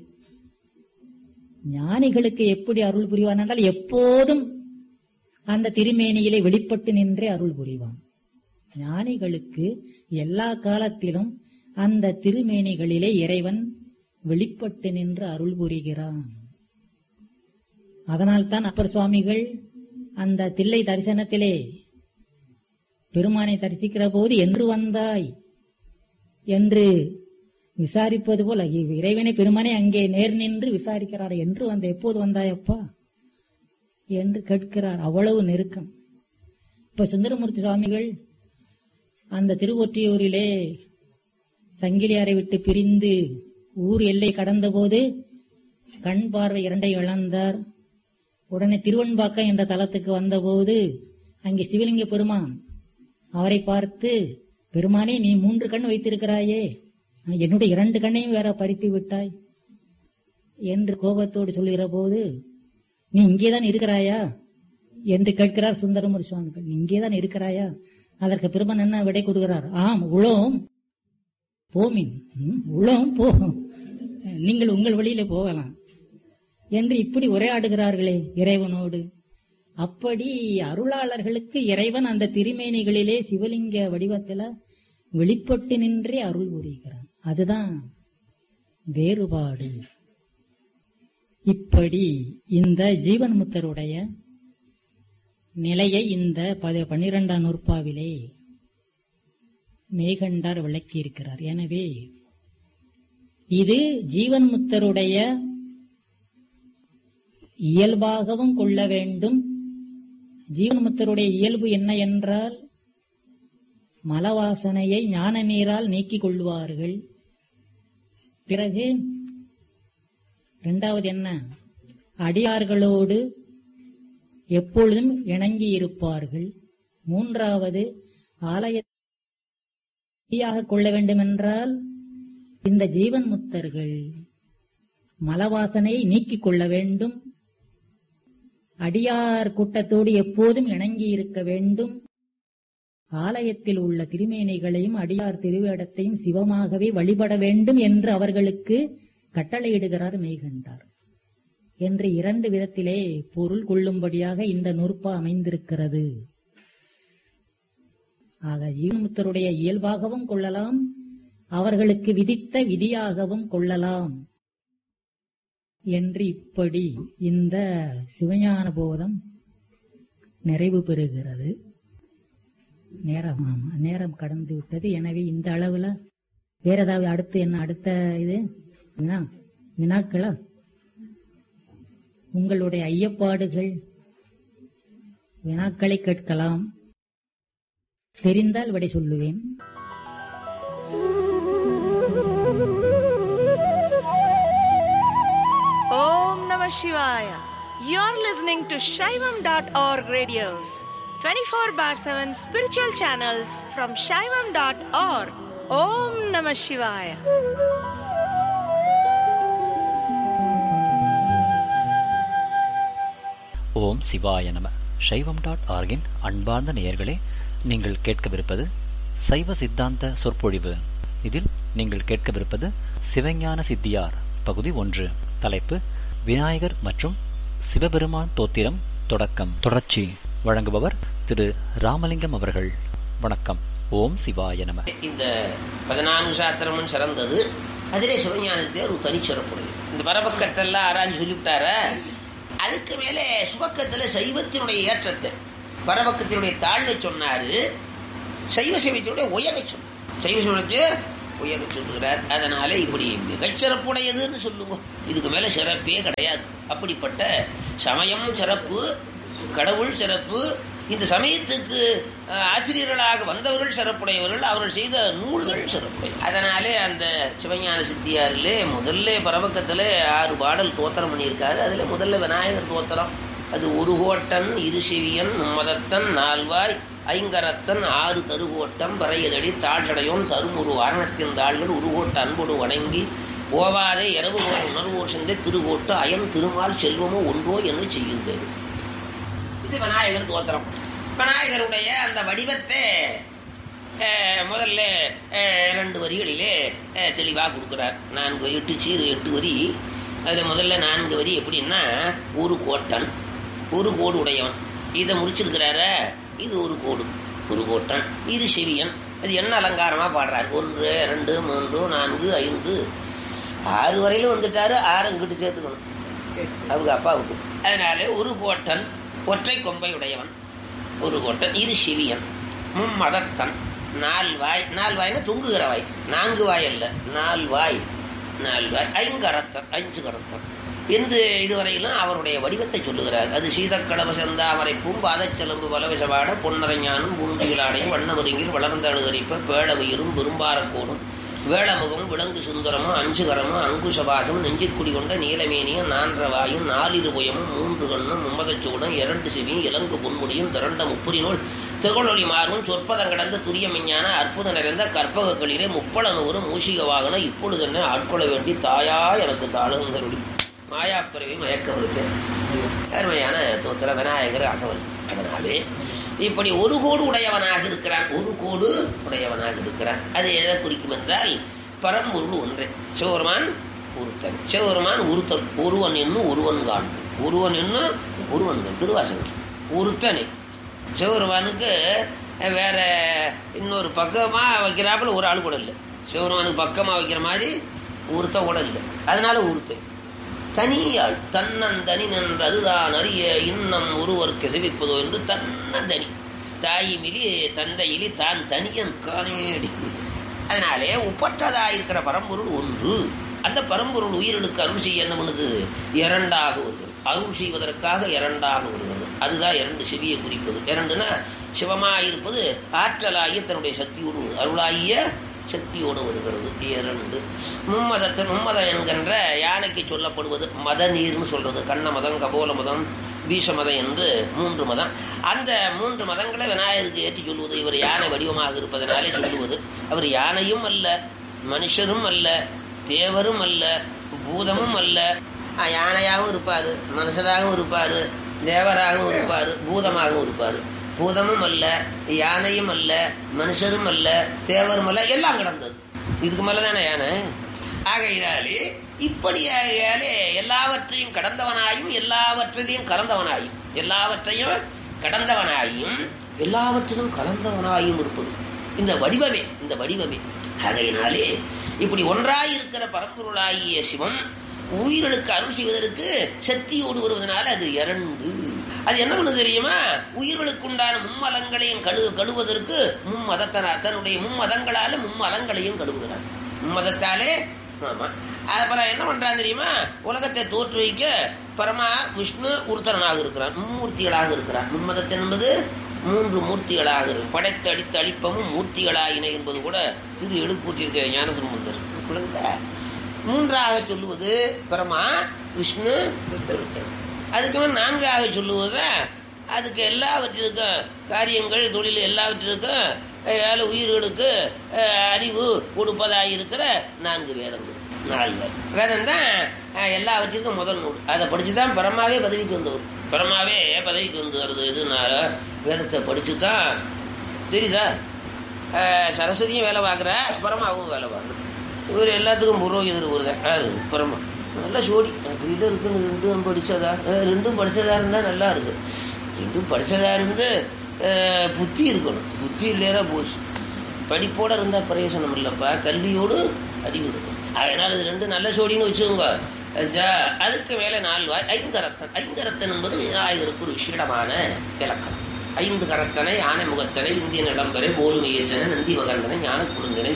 ஞானிகளுக்கு எப்படி அருள் புரிவான் என்றால், எப்போதும் அந்த திருமேனியிலே வெளிப்பட்டு நின்றே அருள் புரிவான். ஞானிகளுக்கு எல்லா காலத்திலும் அந்த திருமேனிகளிலே இறைவன் வெளிப்பட்டு நின்று அருள் புரிகிறான். அதனால்தான் அப்பர் சுவாமிகள் அந்த தில்லை தரிசனத்திலே பெருமானை தரிசிக்கிற போது என்று வந்தாய் என்று விசாரிப்பது போல இறைவனை பெருமானை அங்கே நேர் நின்று விசாரிக்கிறார். என்று வந்த எப்போது வந்தாயப்பா என்று கேட்கிறார். அவ்வளவு நெருக்கம். இப்ப சுந்தரமூர்த்தி சுவாமிகள் அந்த திருவொற்றியூரிலே சங்கிலியாரை விட்டு பிரிந்து ஊர் எல்லை கடந்த போது கண் பார்வை இரண்டை இழந்தார். உடனே திருவன்பாக்கம் என்ற தலத்துக்கு வந்தபோது அங்கே சிவலிங்க பெருமான் அவரை பார்த்து, பெருமானே நீ மூன்று கண் வைத்திருக்கிறாயே, என்னுடைய இரண்டு கண்ணையும் வேற பறித்து விட்டாய் என்று கோபத்தோடு சொல்லுகிற போது, நீ இங்கேதான் இருக்கிறாயா என்று கேட்கிறார் சுந்தரமூர்த்தி சுவாமிகள். நீ இங்கேதான் இருக்கிறாயா? அதற்கு பெருமான் என்ன விடை கூறுகிறார்? ஆம், உலோம் போமின், உலோம் போகும், நீங்கள் உங்கள் வழியில போகலாம் என்று இப்படி உரையாடுகிறார்களே இறைவனோடு. அப்படி அருளாளர்களுக்கு இறைவன் அந்த திருமேனிகளிலே சிவலிங்க வடிவத்துல வெளிப்பட்டு நின்றே அருள் புரிகிறான். அதுதான் வேறுபாடு. இப்படி இந்த ஜீவன் முத்தருடைய நிலையை இந்த பன்னிரெண்டாம் நூற்பாவிலே மேகண்டார் விளக்கி இருக்கிறார். எனவே இது ஜீவன் முத்தருடைய இயல்பாகவும் கொள்ள வேண்டும். ஜீவன் முத்தருடைய இயல்பு என்ன என்றால், மலவாசனையை ஞான நீரால் நீக்கிக் கொள்வார்கள். பிறகு இரண்டாவது என்ன, அடியார்களோடு எப்பொழுதும் இணங்கி இருப்பார்கள். மூன்றாவது, ஆலயத்தையாக கொள்ள வேண்டும் என்றால் இந்த ஜீவன் முத்தர்கள் மலவாசனையை நீக்கிக் கொள்ள வேண்டும். அடியார் கூட்டத்தோடு எப்போதும் இணங்கி இருக்க வேண்டும். ஆலயத்தில் உள்ள திருமேனிகளையும் அடியார் திருவேடத்தையும் சிவமாகவே வழிபட வேண்டும் என்று அவர்களுக்கு கட்டளையிடுகிறார் மெய்கண்டார் என்று இரண்டு விதத்திலே பொருள் கொள்ளும்படியாக இந்த நூற்பா அமைந்திருக்கிறது. ஆக ஜீவன்முத்தருடைய இயல்பாகவும் கொள்ளலாம், அவர்களுக்கு விதித்த விதியாகவும் கொள்ளலாம் என்று இப்படி இந்த சிவஞான போதம் நிறைவு பெறுகிறது. நேரம் ஆமா நேரம் கடந்து விட்டது. எனவே இந்த அளவுல வேற ஏதாவது அடுத்து என்ன அடுத்த இது வினா வினாக்களா? உங்களுடைய ஐயப்பாடுகள் வினாக்களை கேட்கலாம். தெரிந்தால் விடை சொல்லுவேன். Om Namah Shivaya. You're listening to Shaivam dot org radios, twenty-four bar seven spiritual channels from Shaivam dot org. Om Namah Shivaya. ஓம் சிவாய நம. சைவம் டாட் ஆர்கின் அன்பார்ந்த நேயர்களே, நீங்கள் கேட்கவிருப்பது சைவ சித்தாந்த சொற்பொழிவு. இதில் நீங்கள் கேட்கவிருப்பது சிவஞான சித்தியார் பகுதி ஒன்று. தலைப்பு விநாயகர் மற்றும் சிவபெருமான் தோத்திரம் தொடக்கம். தொடர்ச்சி வழங்குபவர் திரு ராமலிங்கம் அவர்கள். வணக்கம். ஓம் சிவாய நம. இந்த பதினான்கு சாத்திரமும் சிறந்தது. அதிலே சிவஞானத்தை ஒரு தனிச்சிறப்புடைய இந்த பரபக்கத்தெல்லாம் ஆராய்ச்சி சொல்லிவிட்டார. அதுக்கு மேலே சுபக்கத்துல சைவத்தினுடைய ஏற்றத்தை, பரபக்கத்தினுடைய தாழ்வை சொன்னாரு, சைவ சைவத்தினுடைய உயர்வை சொன்னார். சைவ சைவத்தை உயர்வு சொல்லுகிறார். அதனால இப்படி மிகச்சிறப்புடையதுன்னு சொல்லுவோம். இதுக்கு மேல சிறப்பே கிடையாது. அப்படிப்பட்ட சமயம் சிறப்பு, கடவுள் சிறப்பு, இந்த சமயத்துக்கு ஆசிரியர்களாக வந்தவர்கள் சிறப்புடையவர்கள், அவர்கள் செய்த நூல்கள் சிறப்புடைய. அதனாலே அந்த சிவஞான சித்தியாரிலே முதல்ல பரவக்கத்துல ஆறு பாடல் தோத்திரம் பண்ணியிருக்காரு. அதுல முதல்ல விநாயகர் தோத்திரம். அது ஒரு கோட்டன் இரு செவியன் மும்மதத்தன் நால்வாய் ஐங்கரத்தன் ஆறு தருகோட்டம் பறையதடி தாழ்சடையோன் தரும் ஒரு வாரணத்தின் தாள்கள் உருகோட்ட அன்போடு வணங்கி ஓவாதே இரவு உணர்வோர் சிந்தை திருகோட்டு அயன் திருமால் செல்வமோ ஒன்றோ என்று செய்கின்றது. இது விநாயகர் தோத்திரம். விநாயகருடைய அந்த வடிவத்தை முதல்ல இரண்டு வரிகளிலே தெளிவாக கொடுக்கிறார். நான்கு எட்டு சீரு எட்டு வரி. அதில் முதல்ல நான்கு வரி எப்படின்னா, ஒரு கோட்டன் ஒரு கோடு உடையவன், இதை முடிச்சிருக்கிறார. இது ஒரு கோடு, ஒரு கோட்டன் இரு செவியன். அது என்ன அலங்காரமா பாடுறாரு. ஒன்று ரெண்டு மூன்று நான்கு ஐந்து ஆறு வரையிலும் வந்துட்டாரு. ஆறு இங்கிட்டு சேர்த்துக்கணும் அவங்க அப்பாவுக்கு. அதனால ஒரு கோட்டன் ஒற்றை கொம்பை உடையவன், ஒரு கோட்டன் இரு செவியன் மும்மதத்தன் நால்வாய். நால்வாய்னா தொங்குகிற வாய், நான்கு வாய் அல்ல, நால்வாய் நால்வாய் ஐங்கரத்தன் அஞ்சு கரத்தன் என்று இதுவரையிலும் அவருடைய வடிவத்தை சொல்லுகிறார். அது சீதக்கடவ செந்தாமரை பூம்பாதச்செலம்பு பலவிசவாட பொன்னரைஞானும் பூண்டிகளாடையும் வண்ணமருங்கில் வளர்ந்த அழுகரிப்ப பேழவயிரும் விரும்பாரக்கோடும் வேளமுகமும் விலங்கு சுந்தரமும் அஞ்சுகரமும் அங்குசபாசமும் நெஞ்சிற்குடி கொண்ட நீலமேனியும் நான்றவாயும் நாலிருபுயமும் மூன்று கண்ணும் மும்மதச்சூடும் இரண்டு செவியும் இலங்கு பொன்முடியும் திரண்ட முப்புரிநூல் திகழொளி மாறும் சொற்பதம் கடந்த துரிய மெஞ்ஞான அற்புத நிறைந்த கற்பகக்களிலே முப்பள நூறு மூஷிக வாகன இப்பொழுது என்ன ஆட்கொள்ள வேண்டி தாயா எனக்கு தாளுங்கருடி மாயாப்பிறவி மயக்கப்படுத்தேன். அருமையான தோத்திர விநாயகர் அகவல். அதனாலே இப்படி ஒரு கோடு உடையவனாக இருக்கிறான், ஒரு கோடு உடையவனாக இருக்கிறான். அது எதை குறிக்கும் என்றால் பரம்பொருள் ஒன்றே. சிவபெருமான் ஒருத்தன், சிவபெருமான் ஒருத்தன். ஒருவன் என்னும் ஒருவன் காண்பு, ஒருவன் என்னும் ஒருவன் திருவாசகர் ஒருத்தனே. சிவபெருமானுக்கு வேற இன்னொரு பக்கமா வைக்கிறாப்புல ஒரு ஆள் கூட இல்லை. சிவபெருமானுக்கு பக்கமா வைக்கிற மாதிரி ஒருத்த கூட இல்லை. அதனால ஒருத்தன் தனியாள். தன்னந்தனி நின்றதுதான் அறிய இன்னம் ஒருவருக்கு செவிப்பதோ என்று தன்னந்தனி. தாயிமிலி தந்தையிலி தான் தனியன் காணேடி. அதனாலே ஒப்பற்றதாயிருக்கிற பரம்பொருள் ஒன்று. அந்த பரம்பொருள் உயிர்களுக்கு அருள் செய்ய என்ன பண்ணுது? இரண்டாக வருகிறது. அருள் செய்வதற்காக இரண்டாக வருகிறது. அதுதான் இரண்டு செவியை குறிப்பது. இரண்டுனா சிவமாயிருப்பது ஆற்றலாகிய தன்னுடைய சக்தியோடு, அருளாகிய சக்தியோடு வருகிறது. இரண்டு மும்மதத்தின் மும்மதம் என்கின்ற யானைக்கு சொல்லப்படுவது மத நீர்னு சொல்றது. கண்ண மதம், கபோல மதம், பீஷ மதம் என்று மூன்று மதம். அந்த மூன்று மதங்களை விநாயகருக்கு ஏற்றி சொல்வது. இவர் யானை வடிவமாக இருப்பதனாலே சொல்லுவது. அவர் யானையும் அல்ல, மனுஷரும் அல்ல, தேவரும் அல்ல, பூதமும் அல்ல. யானையாகவும் இருப்பாரு, மனுஷராகவும் இருப்பாரு, தேவராகவும் இருப்பாரு, பூதமாகவும் இருப்பாரு. பூதமும் அல்ல, யானையும் அல்ல, மனுஷரும் அல்ல, தேவரும் அல்ல, எல்லாம் கிடந்தது. இதுக்கு மேலதானே யானை. ஆகையினாலே இப்படியாலே எல்லாவற்றையும் கடந்தவனாயும் எல்லாவற்றையும் கலந்தவனாயும் எல்லாவற்றையும் கடந்தவனாயும் எல்லாவற்றிலும் கலந்தவனாயும் இருப்பது இந்த வடிவமே, இந்த வடிவமே. ஆகையினாலே இப்படி ஒன்றாயிருக்கிற பரம்பொருளாகிய சிவம் உயிர்களுக்கு அருள் செய்வதற்கு சக்தியோடு வருவதனால அது இரண்டு. அது என்ன பண்ணு தெரியுமா? உயிர்களுக்கு உண்டான மும்மலங்களையும் கழு கழுவதற்கு மும்மதத்தனா தன்னுடைய மும்மதங்களால மும்மலங்களையும் கழுவுகிறான். மும்மதத்தாலே. ஆமா. அப்புறம் என்ன பண்றான் தெரியுமா? உலகத்தை தோற்று வைக்க பரமா விஷ்ணு உருத்தரனாக இருக்கிறான், மும்மூர்த்திகளாக இருக்கிறான். மும்மதத்தன் என்பது மூன்று மூர்த்திகளாக இருக்கு. படைத்து அடித்து அழிப்பமும் மூர்த்திகளாயின என்பது கூட திரு எழுப்பூற்றிருக்க ஞானசம்பந்தர். மூன்றாக சொல்லுவது பரமா விஷ்ணு உருத்தரன். அதுக்கு நான்காக சொல்லுவது அதுக்கு எல்லாவற்றிற்கும் காரியங்கள் தொழில் எல்லாவற்றிற்கும் ஏழு உயிர்களுக்கு அறிவு கொடுப்பதாயிருக்கிற நான்கு வேதங்கள். நாலு வேதம் தான் எல்லாவற்றிற்கும் முதல் நூல். அதை படிச்சுதான் பரமாவே பதவிக்கு வந்தவர். பரமாவே பதவிக்கு வந்து வருது. இதுனால வேதத்தை படிச்சுதான் தெரியுதா? சரஸ்வதியும் வேலை பார்க்குற, பரமாவும் வேலை பார்க்குற. இவர் எல்லாத்துக்கும் புரோகிதர் ஒருதான் யாரு? பரமா. நல்லா சோடி அப்படிலாம் இருக்குன்னு ரெண்டும் படிச்சதா ரெண்டும் படிச்சதா இருந்தா நல்லா இருக்கு. ரெண்டும் படிச்சதா இருந்து புத்தி இருக்கணும். புத்தி இல்லையா போச்சு. படிப்போட இருந்தா பிரயோசனம் இல்லப்பா, கல்வியோடு அறிவு இருக்கும். அதனால இது ரெண்டு நல்ல சோடின்னு வச்சுக்கோங்க. அதுக்கு மேல நாலு வாய் ஐங்கரத்தன். ஐங்கரத்தன் என்பது விநாயகருக்கு ஒரு விஷயமான இலக்கணம். ஐந்து கரத்தனை, ஆனை முகத்தனை, இந்திய நிலம்பரை, போலுமையேற்றனை, நந்தி மகந்தனை, ஞான குழுந்தனை,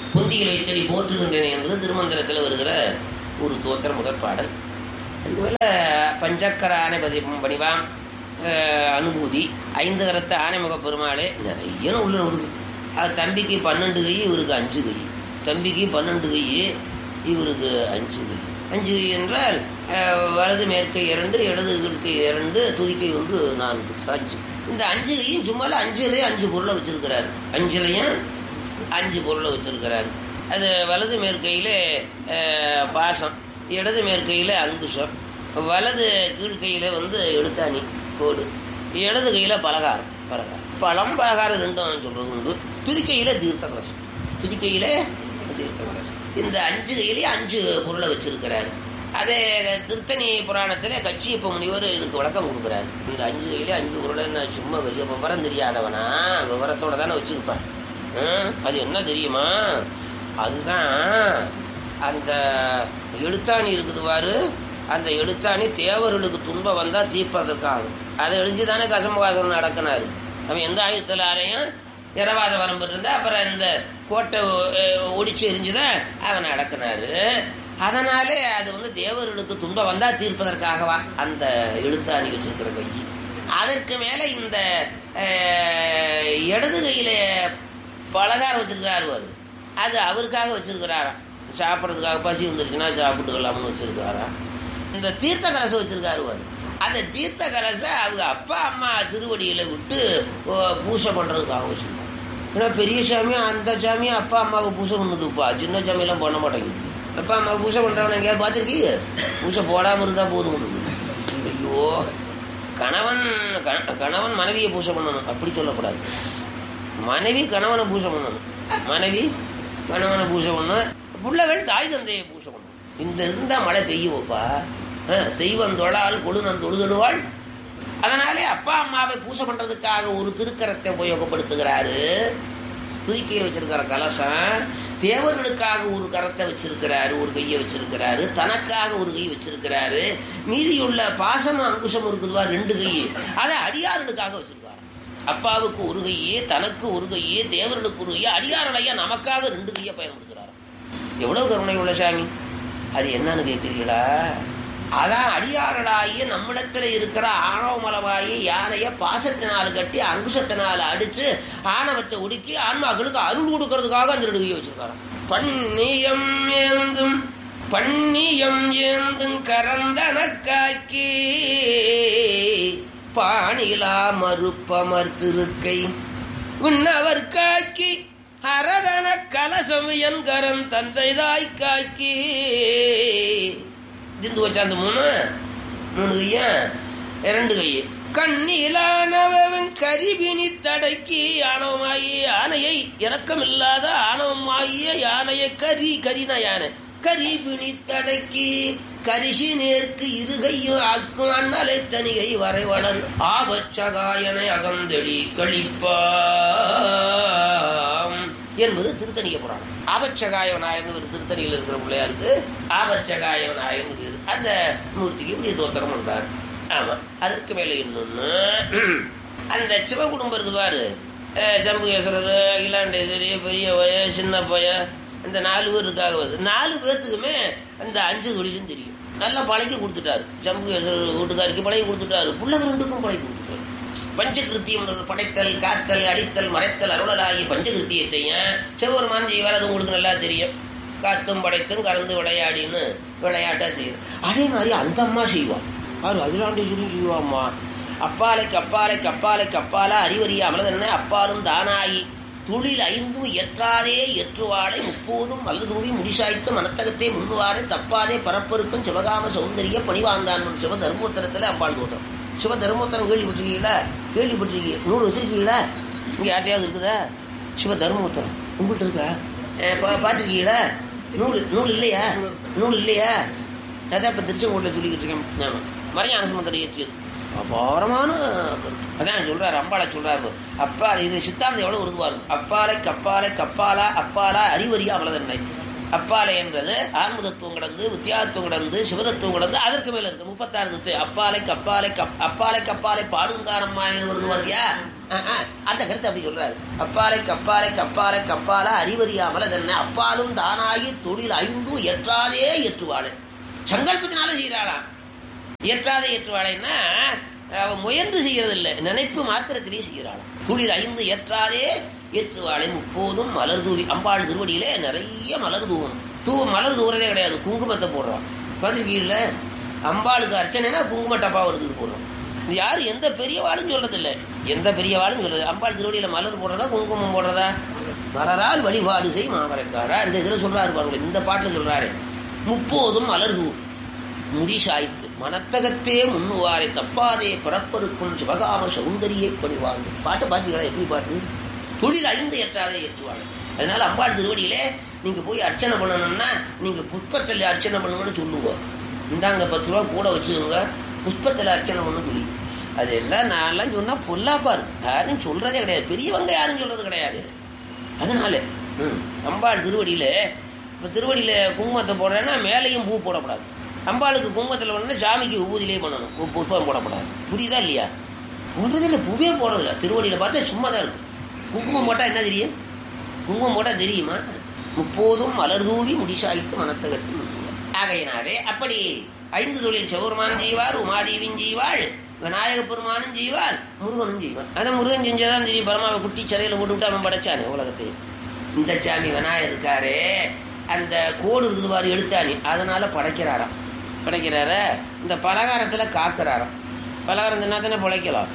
புந்தியில் வைத்தடி போற்றுகின்றன என்று திருமந்திரத்தில் வருகிற ஒரு தோத்திர முதற் பாடல். அதுக்கு மேல பஞ்சக்கர ஆனை பதி பணிவாம் அனுபூதி, ஐந்து கரத்த ஆனைமுக பெருமாளே நிறைய உள்ள நுடுது. அது தம்பிக்கு பன்னெண்டு கை, இவருக்கு அஞ்சு கை. தம்பிக்கு பன்னெண்டு கை, இவருக்கு அஞ்சு கை. அஞ்சு கை என்றால் வலது மேற்கை இரண்டு, இடது கை இரண்டு, துதிக்கை ஒன்று, நான்கு, அஞ்சு. இந்த அஞ்சு கையும் சும்மால அஞ்சுலையும் அஞ்சு பொருளை வச்சிருக்கிறாரு. அஞ்சுலையும் அஞ்சு பொருளை வச்சிருக்கிறாரு. அது வலது மேற்கையில பாசம், இடது மேற்கையில அங்குஷம், வலது கீழ்கையில வந்து எழுத்தாணி கோடு, இடது கையில பலகாரம். பலகாரம் பழம் பலகாரம் ரெண்டும் சொல்றது உண்டு. துதிக்கையில தீர்த்த கலசம், துதிக்கையில தீர்த்த கலசம். இந்த அஞ்சு கையிலேயே அஞ்சு பொருளை வச்சிருக்கிறாரு. அதே திருத்தணி புராணத்துல கச்சியப்ப முனிவர் இதுக்கு விளக்கம் கொடுக்குறாரு. இந்த அஞ்சு கையிலே அஞ்சு பொருளை சும்மா பெரிய விவரம் தெரியாதவனா விவரத்தோட தானே வச்சிருப்பான். அது என்ன தெரியுமா? அதுதான் அந்த எழுத்தாணி இருக்குது பாரு, அந்த எழுத்தாணி தேவர்களுக்கு துன்பம் வந்தா தீர்ப்பதற்காகும். அதை எழுஞ்சுதானே கசமுகாசம் நடக்கினாரு. அவன் எந்த ஆயுதத்துல ஆலையும் இரவாத வரம்பு இருந்தா அப்புறம் இந்த கோட்டை ஒடிச்சு எரிஞ்சுதான் அவன் அடக்கினாரு. அதனாலே அது வந்து தேவர்களுக்கு துன்பம் வந்தா தீர்ப்பதற்காகவா அந்த எழுத்தாணி வச்சிருக்கிற கை. அதற்கு மேல இந்த இடது கையில பலகாரம் வச்சிருக்கிறாரு. அது அவருக்காக வச்சிருக்கிறாராம், சாப்பிட்றதுக்காக. பசி வந்துருச்சுன்னா சாப்பிட்டுக்கலாம்னு வச்சிருக்காரா. இந்த தீர்த்த கலசம் வச்சிருக்காரு. அந்த தீர்த்த கலசை அவங்க அப்பா அம்மா திருவடியில விட்டு பூசை பண்றதுக்காக வச்சிருக்காங்க. ஏன்னா பெரிய சாமி அந்த சாமி அப்பா அம்மாவுக்கு பூசை பண்ணுதுப்பா, சின்ன சாமியெல்லாம் பண்ண மாட்டேங்குது. அப்பா அம்மா பூசை பண்றவன எங்கேயாவது பார்த்துருக்கீங்க? பூசை போடாம இருந்தா போதும். ஐயோ, கணவன் கணவன் மனைவியை பூசை பண்ணணும் அப்படி சொல்லக்கூடாது. மனைவி கணவனை பூசை பண்ணணும், மனைவி கணவனை பூசை பண்ணணும், பிள்ளைகள் தாய் தந்தையை பூசை பண்ணணும். இந்த இருந்தா மழை பெய்யுவோப்பா. தெய்வம் தொழால் கொழுநன் தொழுதழுவாள். அதனாலே அப்பா அம்மாவை பூசை பண்றதுக்காக ஒரு திருக்கரத்தை உபயோகப்படுத்துகிறாரு. துதிக்கையை வச்சிருக்கிற கலசம். தேவர்களுக்காக ஒரு கரத்தை வச்சிருக்கிறாரு, ஒரு கையை வச்சிருக்கிறாரு. தனக்காக ஒரு கை வச்சிருக்கிறாரு. மீதியுள்ள பாசமும் அங்குஷமும் இருக்குதுவா ரெண்டு கை, அதை அடியார்களுக்காக வச்சிருக்காரு. அப்பாவுக்கு ஒரு கையே, தனக்கு ஒரு கையே, தேவர்களுக்கு ஒரு கையே, அடியாரலையா நமக்காக ரெண்டு கையை பயன்படுத்துறாரு. எவ்வளவு கருணை உள்ள சாமி! அது என்னன்னு கேட்கிறீங்களா? அதான் அடியார்களாகிய நம்மிடத்துல இருக்கிற ஆணவமலமாயி யானைய பாசத்தினால் கட்டி அங்குசத்தினால் அடிச்சு ஆணவத்தை ஒடுக்கி ஆன்மாக்களுக்கு அருள் கொடுக்கறதுக்காக அந்த ரெண்டு கையை வச்சிருக்காரு. பன்னியம் ஏந்தும் பன்னியம் ஏந்தும் கரந்தனக்காக்கி பாணிலா மறுப்பமர் திருக்கை உன்னவர் காக்கி அரதன கலசம் என் கரம் தந்தைதாய் காக்கி. திந்து வச்சா அந்த மூணு மூணு கைய இரண்டு கையை கண்ணிலானவன் கரிபினி தடக்கி ஆணவமாயி யானையை இரக்கமில்லாத ஆணவமாகிய யானையை கரி கரின யானை கரிபினி தடக்கி கரிசி நேர்க்கு இருகையும் ஆக்கும் அண்ணலை தனிகை வரை வளர் ஆபச்சகாயனை அகந்தெளி கழிப்பா என்பது திருத்தணிய புராணம். ஆபச்சகாய நாயன் ஒரு திருத்தணியில் இருக்கிற பிள்ளையாருக்கு ஆபச்சகாய நாயன் பேரு. அந்த மூர்த்திக்கு இப்படி தோத்திரம் பண்றாரு. ஆமா, அதற்கு மேல இன்னொன்னு, அந்த சிவகுடும்பம் இருக்குவாரு, சம்புகேஸ்வரர், அகிலாண்டேஸ்வரி, பெரிய பய, சின்ன பய, இந்த நாலு பேர் இருக்காக வருது. நாலு பேர்த்துக்குமே அந்த அஞ்சு தொழிலும் தெரியும். நல்லா பழகி கொடுத்துட்டாரு. சம்புகேஸ்வரர் வீட்டுக்காருக்கு பழகி கொடுத்துட்டாரு. பிள்ளைங்க ரெண்டுக்கும் பழகி கொடுத்துட்டாரு. பஞ்சகிருத்தியம் படைத்தல், காத்தல், அழித்தல், மறைத்தல், அருளல் ஆகிய பஞ்சகிருத்தியத்தையும் சிவபெருமான் செய்வார். அது உங்களுக்கு நல்லா தெரியும். காத்தும் படைத்தும் கறந்து விளையாடின்னு விளையாட்டா செய்யும். அதே மாதிரி அந்த அம்மா செய்வான். யாரு? அகிலாண்டேஸ்வரி செய்வாம்மா. அப்பாலைக்கு அப்பாலைக்கு அப்பாலைக்கு அப்பாலா அறிவறிய அமலதன்ன அப்பாலும் தானாயி தொழில் ஐந்தும் எற்றாதே எற்றுவாளை முப்போதும் மல்லதூவி முடிசாய்த்து மனத்தகத்தை முன்னுவாரை தப்பாதே பரப்பருக்கும் சிவகாம சௌந்தரிய பணிவாந்தான். சிவ தர்மோத்தரத்துல அம்பாள் தோத்திரம். சிவ தர்மோத்தரம் கேள்விப்பட்டிருக்கீங்களா? கேள்விப்பட்டிருக்கீங்க? நூல் வச்சிருக்கீங்களா? இங்க யார்ட்டையாவது இருக்குதா சிவ தர்மோத்தரம்? உங்கள்கிட்ட இருக்கா? பார்த்துருக்கீங்களா? நூல் நூல் இல்லையா? நூல் இல்லையா? அதான் இப்ப திருச்செங்கோட்டில் சொல்லிக்கிட்டு இருக்கேன். மறைஞான சம்பந்தர் ஏற்றியது அபாரமான கருத்து. அதான் சொல்றாரு, அம்பாளை சொல்றாரு. அப்பா இது சித்தாந்தம் எவ்வளவு உருதுவாரு. அப்பாலை கப்பாலை கப்பாலா அப்பாலா அறிவறியா அவ்வளவுதன்னை அப்பாலை என்றது ஆன்மதத்துவம் கடந்து வித்தியாத்துவம் கடந்து சிவதத்துவம் கடந்து அதற்கு மேல இருக்கு முப்பத்தாறு தத்துவம். அப்பாலை கப்பாலை அப்பாலை கப்பாலை பாடுங்காரம்மா வருது வாத்தியா, அந்த கருத்து அப்படி சொல்றாரு. அப்பாலை கப்பாலை கப்பாலை கப்பால அறிவறியாமல் அதென்ன அப்பாலும் தானாகி தொழில் ஐந்தும் ஏற்றாதே ஏற்றுவாளே. சங்கல்பத்தினால செய்யறாளாம். ஏற்றாதே ஏற்றுவாளைன்னா அவ முயன்று செய்யறது இல்லை, நினைப்பு மாத்திரத்திலேயே செய்யறாளாம். தொழில் ஐந்து ஏற்றாதே ஏற்றுவாளை முப்போதும் மலர் தூவி. அம்பாள் திருவடியிலே நிறைய மலர் தூவும். தூ மலர் தூவுறதே கிடையாது, குங்குமத்தை போடுறான். பார்த்துருக்கீங்கள, அம்பாளுக்கு அர்ச்சனைனா குங்கும டப்பாவை எடுத்துட்டு போடுறோம். யாரு எந்த பெரியவாளும் சொல்றது இல்லை, எந்த பெரியவாளும் சொல்றது. அம்பாள் திருவடியில மலர் போடுறதா குங்குமம் போடுறதா? மலரால் வழிபாடு செய் மாமரக்காரா. இந்த இதுல சொல்றாரு பாருங்க, இந்த பாட்டுல சொல்றாரு முப்போதும் மலர் தூவி முடி சாய்த்து மனத்தகத்தே முன்னுவாரை தப்பாதே பிறப்பருக்கும் சிவகாம சௌந்தரியை பணிவாங்க. பாட்டு பாத்தீங்களா எப்படி பாட்டு? தொழில் ஐந்து ஏற்றாதே ஏற்றுவாங்க. அதனால அம்பாள் திருவடியிலே நீங்க போய் அர்ச்சனை பண்ணணும்னா நீங்க புஷ்பத்தில் அர்ச்சனை பண்ணுங்கன்னு சொல்லுங்க. இந்தாங்க பத்து ரூபா கூட வச்சுக்கோங்க, புஷ்பத்தில் அர்ச்சனை பண்ணு சொல்லி. அது எல்லாம் நான்லாம் சொன்னா பொல்லாப்பா இருக்கும், யாரும் சொல்றதே கிடையாது, பெரியவங்க யாரும் சொல்றது கிடையாது. அதனால அம்பாள் திருவடியில இப்ப திருவடியில குங்குமத்தை போடுறேன்னா மேலையும் பூ போடக்கூடாது. அம்பாளுக்கு குங்குமத்தில் பண்ணா சாமிக்கு உபூதியிலே பண்ணணும், புஷ்பம் போடக்கூடாது. புரியுதா இல்லையா? போடுறது இல்லை, பூவே போடுறதில்ல. திருவடியில பார்த்தா சும்மா தான் இருக்கும். குங்குமம் போட்டா என்ன தெரியும்? குங்குமம் போட்டா தெரியுமா? முப்போதும் மலர் தூவி முடிசாய்த்து மனத்தகத்தில். ஆகையினாவே அப்படி ஐந்து தொழில் சிவபெருமானும் செய்வார், உமாதேவியும் செய்வாள், விநாயக பெருமானும் செய்வார், முருகனும் செய்வார். அதை முருகன் செஞ்சதான் தெரியும். பரமாவை குட்டி சிறையில போட்டு விட்டு அவன் படைச்சானே உலகத்தையும். இந்த சாமி விநாயகர் இருக்காரு, அந்த கோடு இருக்குது பாரு எழுத்தாணி, அதனால படைக்கிறாராம். படைக்கிறார இந்த பலகாரத்துல காக்குறாராம். பலகாரம் தின்னா தானே பிழைக்கலாம்.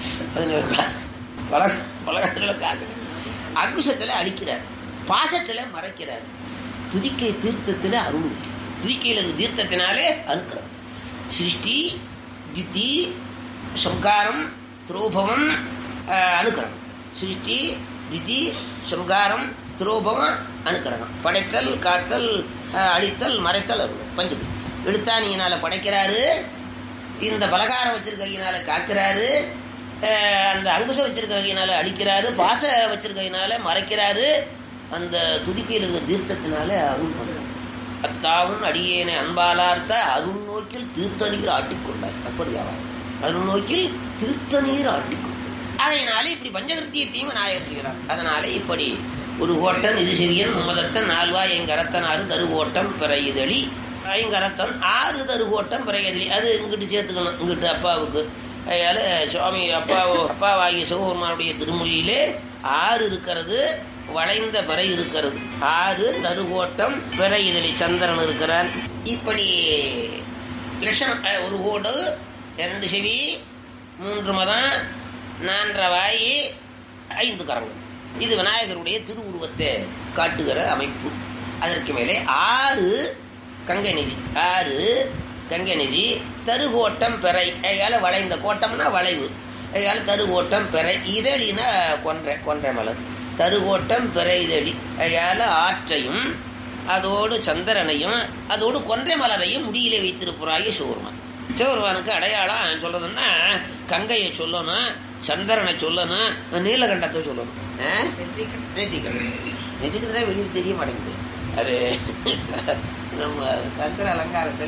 பலக பலகாரத்துல காக்குறாரு. அங்குசத்துல அழிக்கிறார், பாசத்துல மறைக்கிறார், துதிக்கை தீர்த்தத்துல அருள். துதிக்கையில் இருக்கு தீர்த்தத்தினாலே அனுக்கிறார். சிருஷ்டி திதி சம்காரம் திரோபவம் அனுக்கிரகம். சிருஷ்டி திதி சம்காரம் திரோபவம் அனுக்கிரகம். படைத்தல் காத்தல் அழித்தல் மறைத்தல் அருள் பஞ்சகிருத்தி. எழுத்தாணியினால படைக்கிறாரு, இந்த பலகாரம் வச்சிருக்கையினால காக்கிறாரு, அந்த அங்குசம் வச்சிருக்கையினால அழிக்கிறாரு, பாச வச்சிருக்கையினால மறைக்கிறாரு, அந்த துதிக்கையில் இருக்கிற தீர்த்தத்தினால அருள் பண்றாரு. அத்தாவும் அடியேனை அன்பாலார்த்த அருள் நோக்கில் தீர்த்த நீர் ஆட்டிக்கொண்டார். அப்படியாவா? அருள் நோக்கில் தீர்த்த நீர் ஆட்டிக்கொண்டார். அதனால இப்படி பஞ்சகிருத்தியத்தையும் நாயகர் செய்கிறார். அதனால இப்படி ஒரு ஓட்டன் இது சிறியன் மும்மதத்தன் நால்வாய் எங்கரத்தன் ஆறு தருவோட்டம் பிறையுதளி ஐங்கரத்தன் ஆறு தருவோட்டம் பிறையதளி. அது இங்கிட்டு சேர்த்துக்கணும், இங்கிட்டு அப்பாவுக்கு. அதனால சுவாமி அப்பாவோ அப்பாவாகிய சிவபெருமானுடைய திருமொழியிலே ஆறு இருக்கிறது, வளைந்த பிறை இருக்கிறது. ஆறு தருகோட்டம் பிறையுதளி சந்திரன் இருக்கிறான். இப்படி லட்சணம். ஒரு கோடு, இரண்டு செவி, மூன்று மதம், நான்கரை வாய், ஐந்து கரங்கள். இது விநாயகருடைய திருவுருவத்தை காட்டுகிற அமைப்பு. அதற்கு மேலே ஆறு கங்கை நிதி, ஆறு கங்கை நிதி, தருகோட்டம் பிறை. அதால வளைந்த கோட்டம்னா வளைவு, அதால தருகோட்டம் பிறை. இதழினா கொன்றை கொன்றை மலர். தருகோட்டம் பிறை இதழி. அதால ஆற்றையும் அதோடு சந்திரனையும் அதோடு கொன்றை மலரையும் முடியிலே வைத்திருப்பாய சிவபெருமான். சிவபெருமானுக்கு அடையாளம் சொல்றதுன்னா கங்கையை சொல்லணும், சந்திரனை சொல்லணும், நீலகண்டத்தை சொல்லணும். நெற்றிக்கிட்டு தான் வெளியே தெரிய மாட்டேங்குது. அது நம்ம கந்தர அலங்காரத்துல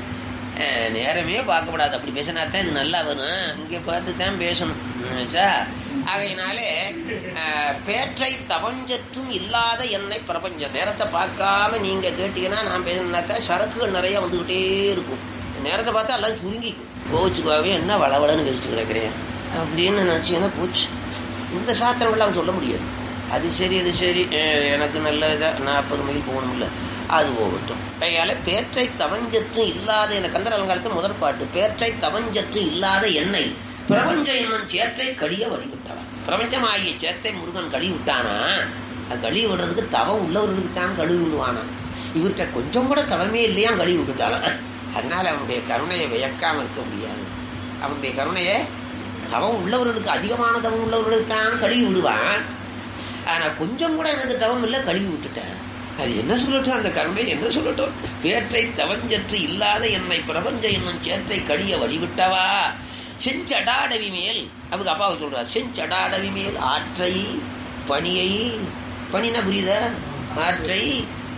நேரமே பார்க்கப்படாது. அப்படி பேசினாத்தான் இது நல்லா வரும். இங்க பார்த்து தான் பேசணும். ஆகையினாலே பேற்றை தவஞ்சற்றும் இல்லாத என்னை பிரபஞ்சம். நேரத்தை பார்க்காம நீங்க கேட்டீங்கன்னா நான் பேசினாத்தான் சரக்குகள் நிறைய வந்துகிட்டே இருக்கும். நேரத்தை பார்த்தா எல்லாம் சுருங்கிக்கும். கோச்சுக்காவே என்ன வளவளன்னு பேசிட்டு கிடக்கிறேன் அப்படின்னு நினைச்சீங்கன்னா போச்சு. இந்த சாத்திரங்கள்லாம் சொல்ல முடியாது. அது சரி அது சரி எனக்கு நல்லதா நாற்பது மைல் போகணும்ல, அது போகட்டும். அதனால பேற்றை தவஞ்சற்றும் இல்லாத என கந்தர் அலங்காரத்தை முதற் பாட்டு. பேற்றை தவஞ்சற்றும் இல்லாத எண்ணெய் பிரபஞ்ச என்னும் சேற்றை கழிய வழிவிட்டவன். பிரபஞ்சம் ஆகிய சேத்தை முருகன் கழுவி விட்டானா, கழுவி விடுறதுக்கு தவம் உள்ளவர்களுக்கு தான் கழுவி விடுவானா. இவர்கிட்ட கொஞ்சம் கூட தவமே இல்லையா கழுவி விட்டுட்டாலும். அதனால அவனுடைய கருணையை வியக்காம இருக்க முடியாது. அவனுடைய கருணையை தவம் உள்ளவர்களுக்கு, அதிகமான தவம் உள்ளவர்களுக்கு தான் கழுவி விடுவான். ஆனா கொஞ்சம் கூட எனக்கு தவம் இல்லை, கழுவி விட்டுட்டேன். அது என்ன சொல்லட்டும், அந்த கருணை என்ன சொல்லட்டும். பேற்றை தவஞ்சற்று இல்லாத என்னை பிரபஞ்ச என்னும் சேற்றை கழிய வழிவிட்டவா செஞ்சடாடவி மேல். அவங்க அப்பாவை சொல்றார், செஞ்சடாடவி மேல் ஆற்றை பணியை. பணினா புரியுதா? ஆற்றை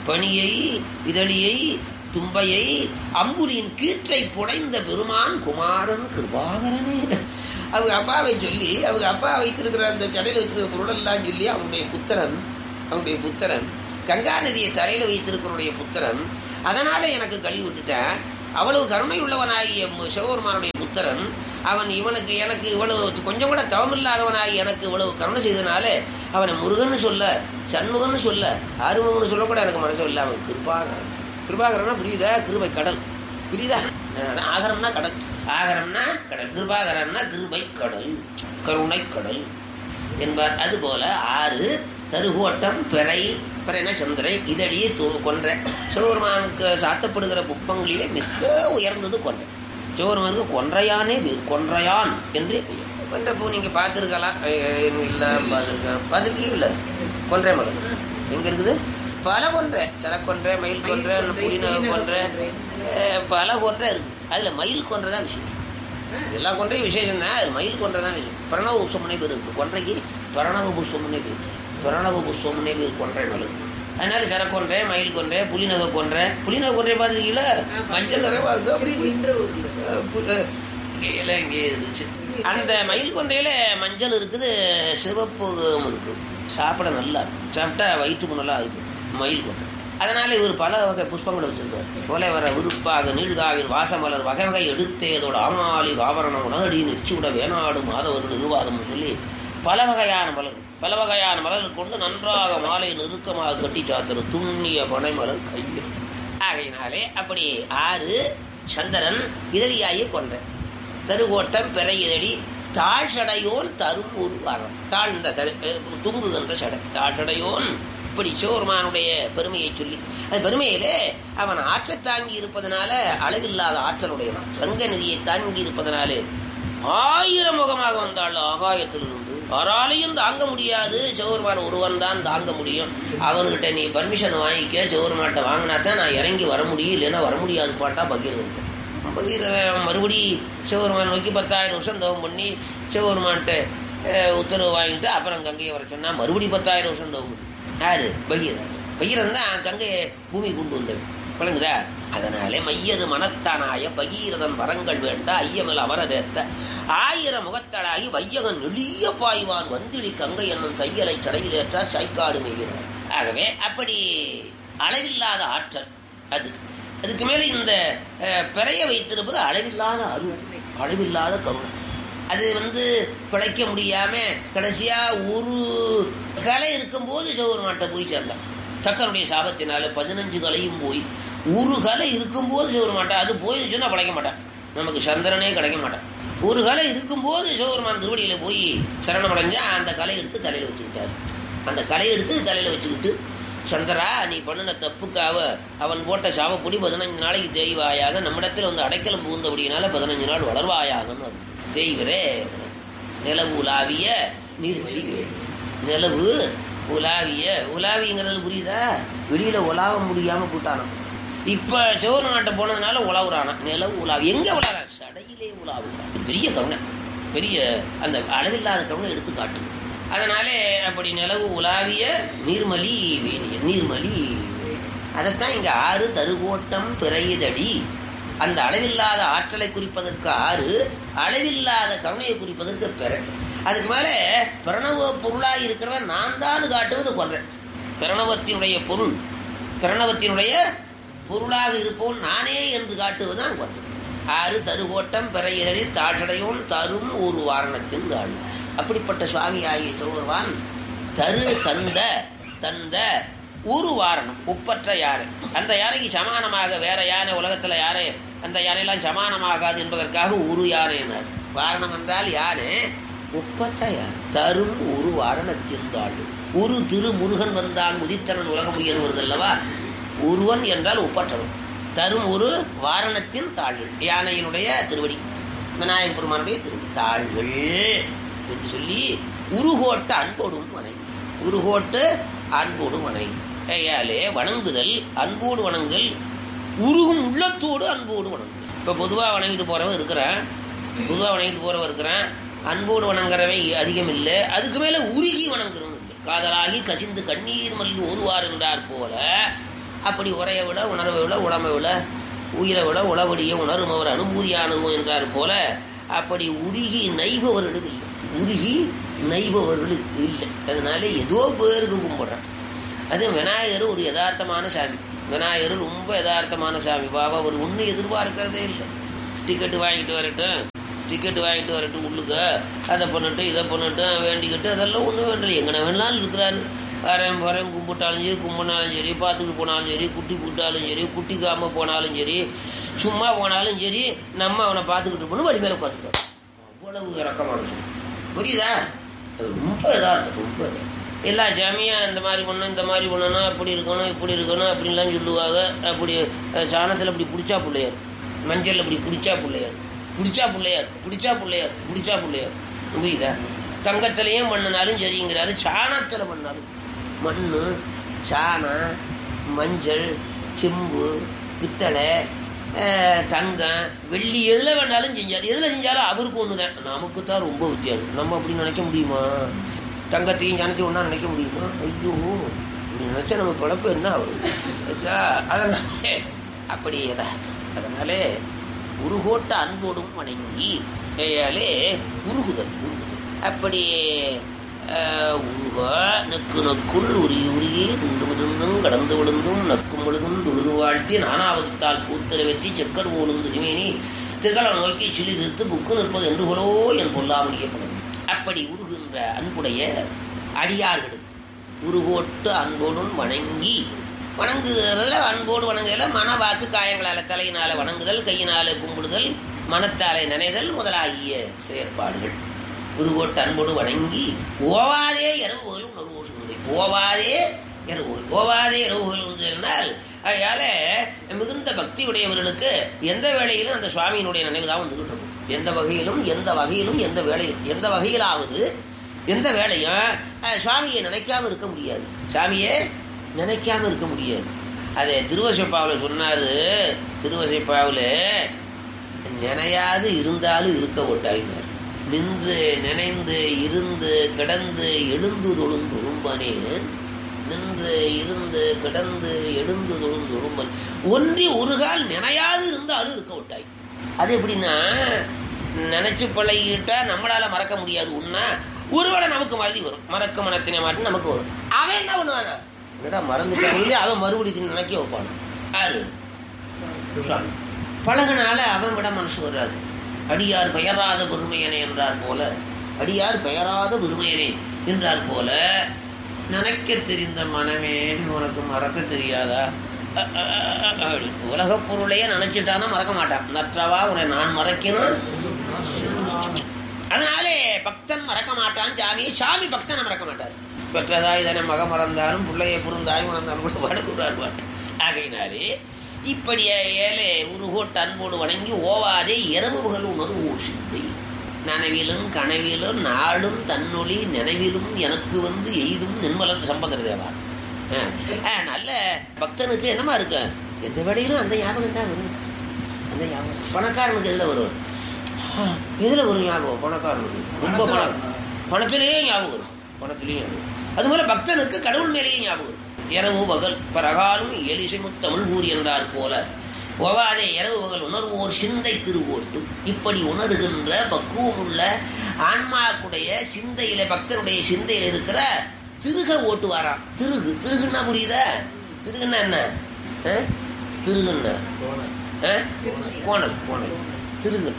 பணியை இதழியை தும்பையை அம்புலியின் கீற்றை புனைந்த பெருமான் குமாரன் கிருபாகரனே. அவங்க அப்பாவை சொல்லி அவங்க அப்பா வைத்திருக்கிற அந்த சடையில வச்சிருக்கிற குருடெல்லாம் சொல்லி அவனுடைய புத்திரன் அவனுடைய புத்திரன் கங்கா நதியை தலையில வைத்திருக்கிறனுடைய புத்திரன், அதனால எனக்கு கழுவி விட்டுட்டேன். அவ்வளவு கருணை உள்ளவனாகிய சிவபெருமானுடைய புத்திரன் அவன் இவனுக்கு எனக்கு இவ்வளவு கொஞ்சம் கூட தவமில்லாதவனாகி எனக்கு இவ்வளவு கருணை செய்தனால அவனை முருகன்னு சொல்ல, சண்முகன்னு சொல்ல, ஆறுமுகன்னு சொல்ல கூட எனக்கு மனசு இல்லை. அவன் கிருபாகரன். கிருபாகரன்னா புரியுதா? கிருபை கடல் புரியுதா? ஆகரம்னா கடல், ஆகரம்னா கடல், கிருபாகரன்னா கிருபை கடல், கருணை கடல் என்பார். அதுபோல ஆறு தருகோட்டம் பிறை, பிறைனா சந்திரை, இதழியை கொன்ற சிவபெருமானுக்கு சாத்தப்படுகிற புப்பங்களிலே மிக உயர்ந்தது கொன்றை. சிவபெருமானுக்கு கொன்றையானே பேர், கொன்றையான் என்றே பெயர். கொன்ற பூ நீங்க பார்த்துருக்கலாம், இல்ல பார்த்துருக்கேன் பார்த்துருக்கீங்க இல்ல? கொன்றை மகன் எங்க இருக்குது? பல கொன்றை, சரக்கொன்றை, மயில் கொன்றை, புலிநகை கொன்றை, பல கொன்றை இருக்கு. அதுல மயில் கொன்றை தான் விஷயம். எல்லா கொன்றையும் விசேஷம் தான், அது மயில் கொன்றை தான் விஷயம். பிரணவ புஷ்பம்னே பேர் இருக்கு கொன்றைக்கு, பிரணவ புஷ்பம்னே பேர், பிரணவ புஷ்பம்னே பேர் கொன்றை மலர். அதனால சரக்கொன்றை, மயில் கொன்றை, புலிநகை கொன்றை. புலிநகை கொன்றை பார்த்துருக்கீங்களா? மஞ்சள் நிறைவா இருக்கு, இங்கே இருந்துச்சு. அந்த மயில் கொன்றையில மஞ்சள் இருக்குது, சிவப்பு இருக்கு, சாப்பிட நல்லா சாப்பிட்டா வயிற்று நல்லா இருக்கு மயில் கொன்றை. அதனால இவர் பல வகை புஷ்பங்களை வச்சிருக்கார். கொலை வர விருப்பாக நீள்காவின் வாசமலர் வகை வகை எடுத்தேதோட ஆமாலி ஆபரணம் உணகடி நிச்சூட வேணாடு மாதவர்கள் நிர்வாதம் சொல்லி பல வகையான மலர் பல வகையான மலர்கள் கொண்டு நன்றாக மாலை நெருக்கமாக கட்டி சாத்தரு துண்ணிய பனை மலர் கையில். ஆகையினாலே அப்படி ஆறு சந்திரன் இதழியாயை கொன்ற தருகோட்டம் பிறை இதழி தாழ் சடையோன் தரும் ஒரு வாரம். தாழ்ந்த துங்குகின்ற சடை தாழ் சடையோன். இப்படி சிவபெருமானுடைய பெருமையை சொல்லி அது பெருமையிலே அவன் ஆற்றை தாங்கி இருப்பதனால அளவில்லாத ஆற்றலுடையவன். கங்கை நதியை தாங்கி இருப்பதனாலே ஆயிரம் முகமாக வந்தாள் ஆகாயத்தில் இருந்து யாராலையும் தாங்க முடியாது. சிவபெருமான் ஒருவன் தான் தாங்க முடியும். அவன்கிட்ட நீ பர்மிஷன் வாங்கிக்க, சிவபெருமான்கிட்ட வாங்கினா தான் நான் இறங்கி வர முடியும், இல்லைன்னா வர முடியாது பாட்டா பகீரன். பகீரன் மறுபடி சிவபெருமான் நோக்கி பத்தாயிரம் வருஷம் தவம் பண்ணி சிவபெருமான்கிட்ட உத்தரவு வாங்கிட்டு அப்புறம் கங்கையை வர சொன்னா மறுபடி பத்தாயிரம் வருஷம் தவம் பண்ணி யாரு? பகீரன். பகீரன் தான் கங்கையை பூமி கொண்டு வந்தது. பழங்குதா? அதனாலே மையரு மனத்தானாய பகீரதன் வரங்கள் வேண்ட ஐயமில் அவரதேத்த ஆயிரம் முகத்தளாகி வையகன் எளிய பாய்வான் வந்திழி கங்கை என்னும் தையலை சடையில் ஏற்றார் சைக்காடு மெய்கிறார். ஆகவே அப்படி அளவில்லாத ஆற்றல். அதுக்கு அதுக்கு மேலே இந்த பிறைய வைத்திருப்பது அளவில்லாத அருள், அளவில்லாத கருணை. அது வந்து பிழைக்க முடியாம கடைசியா ஒரு கலை இருக்கும்போது சிவபெருமான்கிட்ட போய் சேர்ந்தான். தக்கனுடைய சாபத்தினால பதினஞ்சு கலையும் போய் ஒரு கலை இருக்கும்போது சிவபெருமான்ட்ட அது போயிருச்சுன்னா பிழைக்க மாட்டான், நமக்கு சந்திரனே கிடைக்க மாட்டான். ஒரு கலை இருக்கும்போது சிவபெருமான் திருவடியில போய் சரணமடைஞ்சா அந்த கலை எடுத்து தலையில வச்சுக்கிட்டாரு. அந்த கலை எடுத்து தலையில வச்சுக்கிட்டு சந்திரா நீ பண்ணின தப்புக்காக அவன் போட்ட சாபப்பொடி பதினஞ்சு நாளைக்கு தேய்வாயாக, நம்மிடத்தில் வந்து அடைக்கலம் புகுந்தபடியினால பதினஞ்சு நாள் வளர்வாயாகன்னு தேய்வரே. நிலவு உலாவிய நீர்வழி, நிலவு உலாவிய உலாவிங்கிறது புரியுதா? வெளியில உலாவ முடியாம கூட்டானான். இப்ப சிவபெருமான்கிட்ட போனதுனால உலாவுறானா. நிலவு உலாவி எங்க உலாவ? சடையிலே உலாவுறான். பெரிய கருணை, பெரிய அந்த அளவில்லாத கருணை எடுத்து காட்டு. அதனாலே அப்படி நிலவு உலாவிய நீர்மலி வேணிய நீர்மலி. அதைத்தான் இங்க ஆறு தருகோட்டம் பிறையதடி. அந்த அளவில்லாத ஆற்றலை குறிப்பதற்கு ஆறு, அளவில்லாத கருணையை குறிப்பதற்கு பிற. அதுக்கு மேல பிரணவ பொருளாய் இருக்கிறவன் நான் தான் காட்டுவது கொன்றேன். பிரணவத்தினுடைய பொருள், பிரணவத்தினுடைய பொருளாக இருப்போன் நானே என்று காட்டுவதுதான் கொன்றேன். ஆறு தருகோட்டம் பிறையதடி தாழ்சடையோன் தரும் ஒரு வாரணத்தின் தாழ். அப்படிப்பட்ட சுவாமி ஆகிய சிவபெருமான் தரு தந்த தந்த ஒரு வாரணம் ஒப்பற்ற யானை. அந்த யானைக்கு சமானமாக வேற யானை உலகத்துல யானை அந்த யானையெல்லாம் சமானமாகாது என்பதற்காக ஒரு யானையினார். வாரணம் என்றால் யானை, ஒப்பற்ற யானை. தரும் ஒரு வாரணத்தின் தாழ். ஒரு திரு முருகன் வந்தான் முதித்தரன் உலகம் உயர் வருதல்லவா. ஒருவன் என்றால் ஒப்பற்றவன். தரும் ஒரு வாரணத்தின் தாள்கள், யானையினுடைய திருவடி, விநாயக பெருமானுடைய திருவடி தாள்கள் என்று சொல்லி உருகோட்ட அன்போடும் வணை. உருகோட்டு அன்போடும் வணை. கையாலே வணங்குதல், அன்போடு வணங்குதல், உருகும் உள்ளத்தோடு அன்போடு வணங்குதல். இப்ப பொதுவா வணங்கிட்டு போறவன் இருக்கிறான், பொதுவா வணங்கிட்டு போறவன் இருக்கிறான், அன்போடு வணங்குறவன் அதிகம் இல்லை. அதுக்கு மேல உருகி வணங்குறவன் இல்லை. காதலாகி கசிந்து கண்ணீர் மல்கி ஓதுவார் என்றார் போல அப்படி உரையை விட உணர்வை விட உடமை விட உயிரை விட உளவடிய உணரும் அவர் அனுபூதியானதும் என்றார் போல அப்படி உருகி நைபவர்களுக்கு இல்லை, உருகி நைபவர்களுக்கு இல்லை. அதனால ஏதோ பேருக்கு கும்பிடுறேன். அது விநாயகர் ஒரு யதார்த்தமான சாமி. விநாயகர் ரொம்ப யதார்த்தமான சாமி. பாபா அவர் ஒன்றும் எதிர்பார்க்கறதே இல்லை. டிக்கெட்டு வாங்கிட்டு வரட்டும், டிக்கெட்டு வாங்கிட்டு வரட்டும், உள்ளுக்க அதை பண்ணிட்டு இதை பண்ணிட்டு வேண்டிக்கிட்டு அதெல்லாம் ஒன்றும் வேண்டலை. எங்கன வேணாலும் இருக்கிறாரு. வரேன் வரேன் கும்பிட்டாலும் சரி, கும்பினாலும் சரி, பார்த்துட்டு போனாலும் சரி, குட்டி போட்டாலும் சரி, குட்டிக்காம போனாலும் சரி, சும்மா போனாலும் சரி, நம்ம அவனை பார்த்துக்கிட்டு போகணும். வழி மேலே உட்காந்துருக்காரு. அவ்வளவு இறக்கமான சொல்லி புரியுதா? ரொம்ப யதார்த்தம், ரொம்ப எல்லா சாமியும் இந்த மாதிரி பண்ணணும், இந்த மாதிரி பண்ணணும், அப்படி இருக்கணும், இப்படி இருக்கணும் அப்படின்லாம் சொல்லுவாங்க. அப்படி சாணத்தில் அப்படி பிடிச்சா பிள்ளையார், மஞ்சள் அப்படி பிடிச்சா பிள்ளையார், பிடிச்சா பிள்ளையார், பிடிச்சா பிள்ளையார், பிடிச்சா பிள்ளையார். புரியுதா? தங்கத்திலையும் பண்ணினாலும் சரிங்கிறாரு, சாணத்தில் பண்ணாலும். மண், சாணம், மஞ்சள், செம்பு, பித்தளை, தங்கம், வெள்ளி எதில் வேணாலும் செஞ்சார். எதில் செஞ்சாலும் அவருக்கு ஒன்று தான். நமக்கு தான் ரொம்ப வித்தியாசம். நம்ம அப்படி நினைக்க முடியுமா? தங்கத்தையும் நினைச்சு ஒன்றா நினைக்க முடியுமா? ஐயோ, இப்படி நினைச்சா நம்ம குழப்பம் என்ன ஆகுது? அதனால அப்படி யதார்த்தம். அதனாலே உருகோட்ட அன்போடும் வணங்கி கையாலே உருகுதல் உருகுதல் அப்படி உருக நக்கு நக்குள் உருகி உருகி நின்று மிதந்தும் கடந்து விழுந்தும் நக்கும் விழுதும் தொழுது வாழ்த்தி நானாவதுத்தால் கூத்தரை வெற்றி செக்கர் போலும் திருமேனி திகழ நோக்கி சிலி திருத்து புக்கு நிற்பது என்று கொலோ என் பொல்லாமணியப்படும். அப்படி உருகுகின்ற அன்புடைய அடியார்களுக்கு உருகோட்டு அன்போடும் வணங்கி வணங்குதல அன்போடு வணங்குதல மன வாக்கு காயங்களால தலையினால வணங்குதல், கையினால கும்பிடுதல், மனத்தாலே நினைதல் முதலாகிய செயற்பாடுகள். உருகோட்டு அன்போடு வணங்கி ஓவாதே இரவுகள் உணர்வு சுந்தை. ஓவாதே இரவுகள் ஓவாதே இரவுகள் உண்டுனால் அதனால மிகுந்த பக்தி உடையவர்களுக்கு எந்த வேளையிலும் அந்த சுவாமியினுடைய நினைவு தான் வந்துகிட்டு இருக்கும். எந்த வகையிலும் எந்த வகையிலும் எந்த வேளையிலும் எந்த வகையிலாவது எந்த வேளையும் சுவாமியை நினைக்காம இருக்க முடியாது. சாமியே நினைக்காம இருக்க முடியாது. அதை திருவசைப்பாவில் சொன்னாரு. திருவசைப்பாவில் நினையாது இருந்தாலும் இருக்க ஓட்டாயினார். நின்று நினைந்து இருந்து கிடந்து எழுந்து தொழுந்து உரும்பனே. நின்று இருந்து கிடந்து எழுந்து தொழுந்து உரும்பன் ஒன்றி ஒரு கால் நினையாது இருந்தாலும் இருக்க விட்டாய். அது எப்படின்னா, நினைச்சு பழகிட்டா நம்மளால மறக்க முடியாது. உன்னா ஒருவேளை நமக்கு மறதி வரும். மறக்க மனத்தினை மாட்டு நமக்கு வரும். அவன் என்ன பண்ணுவானா, என்னடா மறந்துட்டாங்க, அவன் மறுபடியும் நினைக்க வைப்பான். யாரு? பழகினால அவன் விட மனசு வராது. அடியார் பெயராத பெருமையனே என்றார் போல, அடியார் பெயராத பெருமையனே என்றார் போல, நினைக்க தெரிந்த மனமே உனக்கு மறக்க தெரியாதா? உலக பொருளையே நினைச்சிட்டானா மறக்க மாட்டான். நற்றவா உன்னை நான் மறக்கணும். அதனாலே பக்தன் மறக்க மாட்டான் சாமி. சாமி பக்தனை மறக்க மாட்டார். பெற்றதாய் இதனை மக மறந்தாலும் பிள்ளையை புரிந்தாய் மறந்தாலும் கூட வடக்கூடார் பாட்டு. ஆகையினாலே இப்படி ஏழை உருகோட்டு அன்போடு வணங்கி ஓவாதே இரவுகள் உணர்வு சிந்தை. நனவிலும் கனவிலும் நாளும் தன்னொழி நினைவிலும் எனக்கு வந்து எய்தும் நின்மலன் சம்பந்தர் தேவா. நல்ல பக்தனுக்கு என்னமா இருக்கு, எந்த வேளையிலும் அந்த ஞாபகம் தான் வரும். அந்த ஞாபகம் பணக்காரனுக்கு எதுல வரும்? எதுல வரும் ஞாபகம்? பணக்காரனுக்கு ரொம்ப பணம், பணத்திலேயே ஞாபகம் வரும். பணத்திலேயே அது போல பக்தனுக்கு கடவுள் மேலேயே ஞாபகம் வரும். இரவு பகல் பரகாலும் எலிசை முத்தமிழ் ஊர் என்றார் போல ஒவாதே இரவு பகல் உணர்வோர் சிந்தை திருவோட்டு. இப்படி உணர்கின்ற பக்குவம் உள்ள ஆன்மாக்குடைய சிந்தையில, பக்தனுடைய சிந்தையில இருக்கிற திருக ஓட்டு வாராம். திருகு திருகுன்னா புரியுதா? திருகுன்னா என்ன? திருகுன்னா கோணல் கோணல் திருகு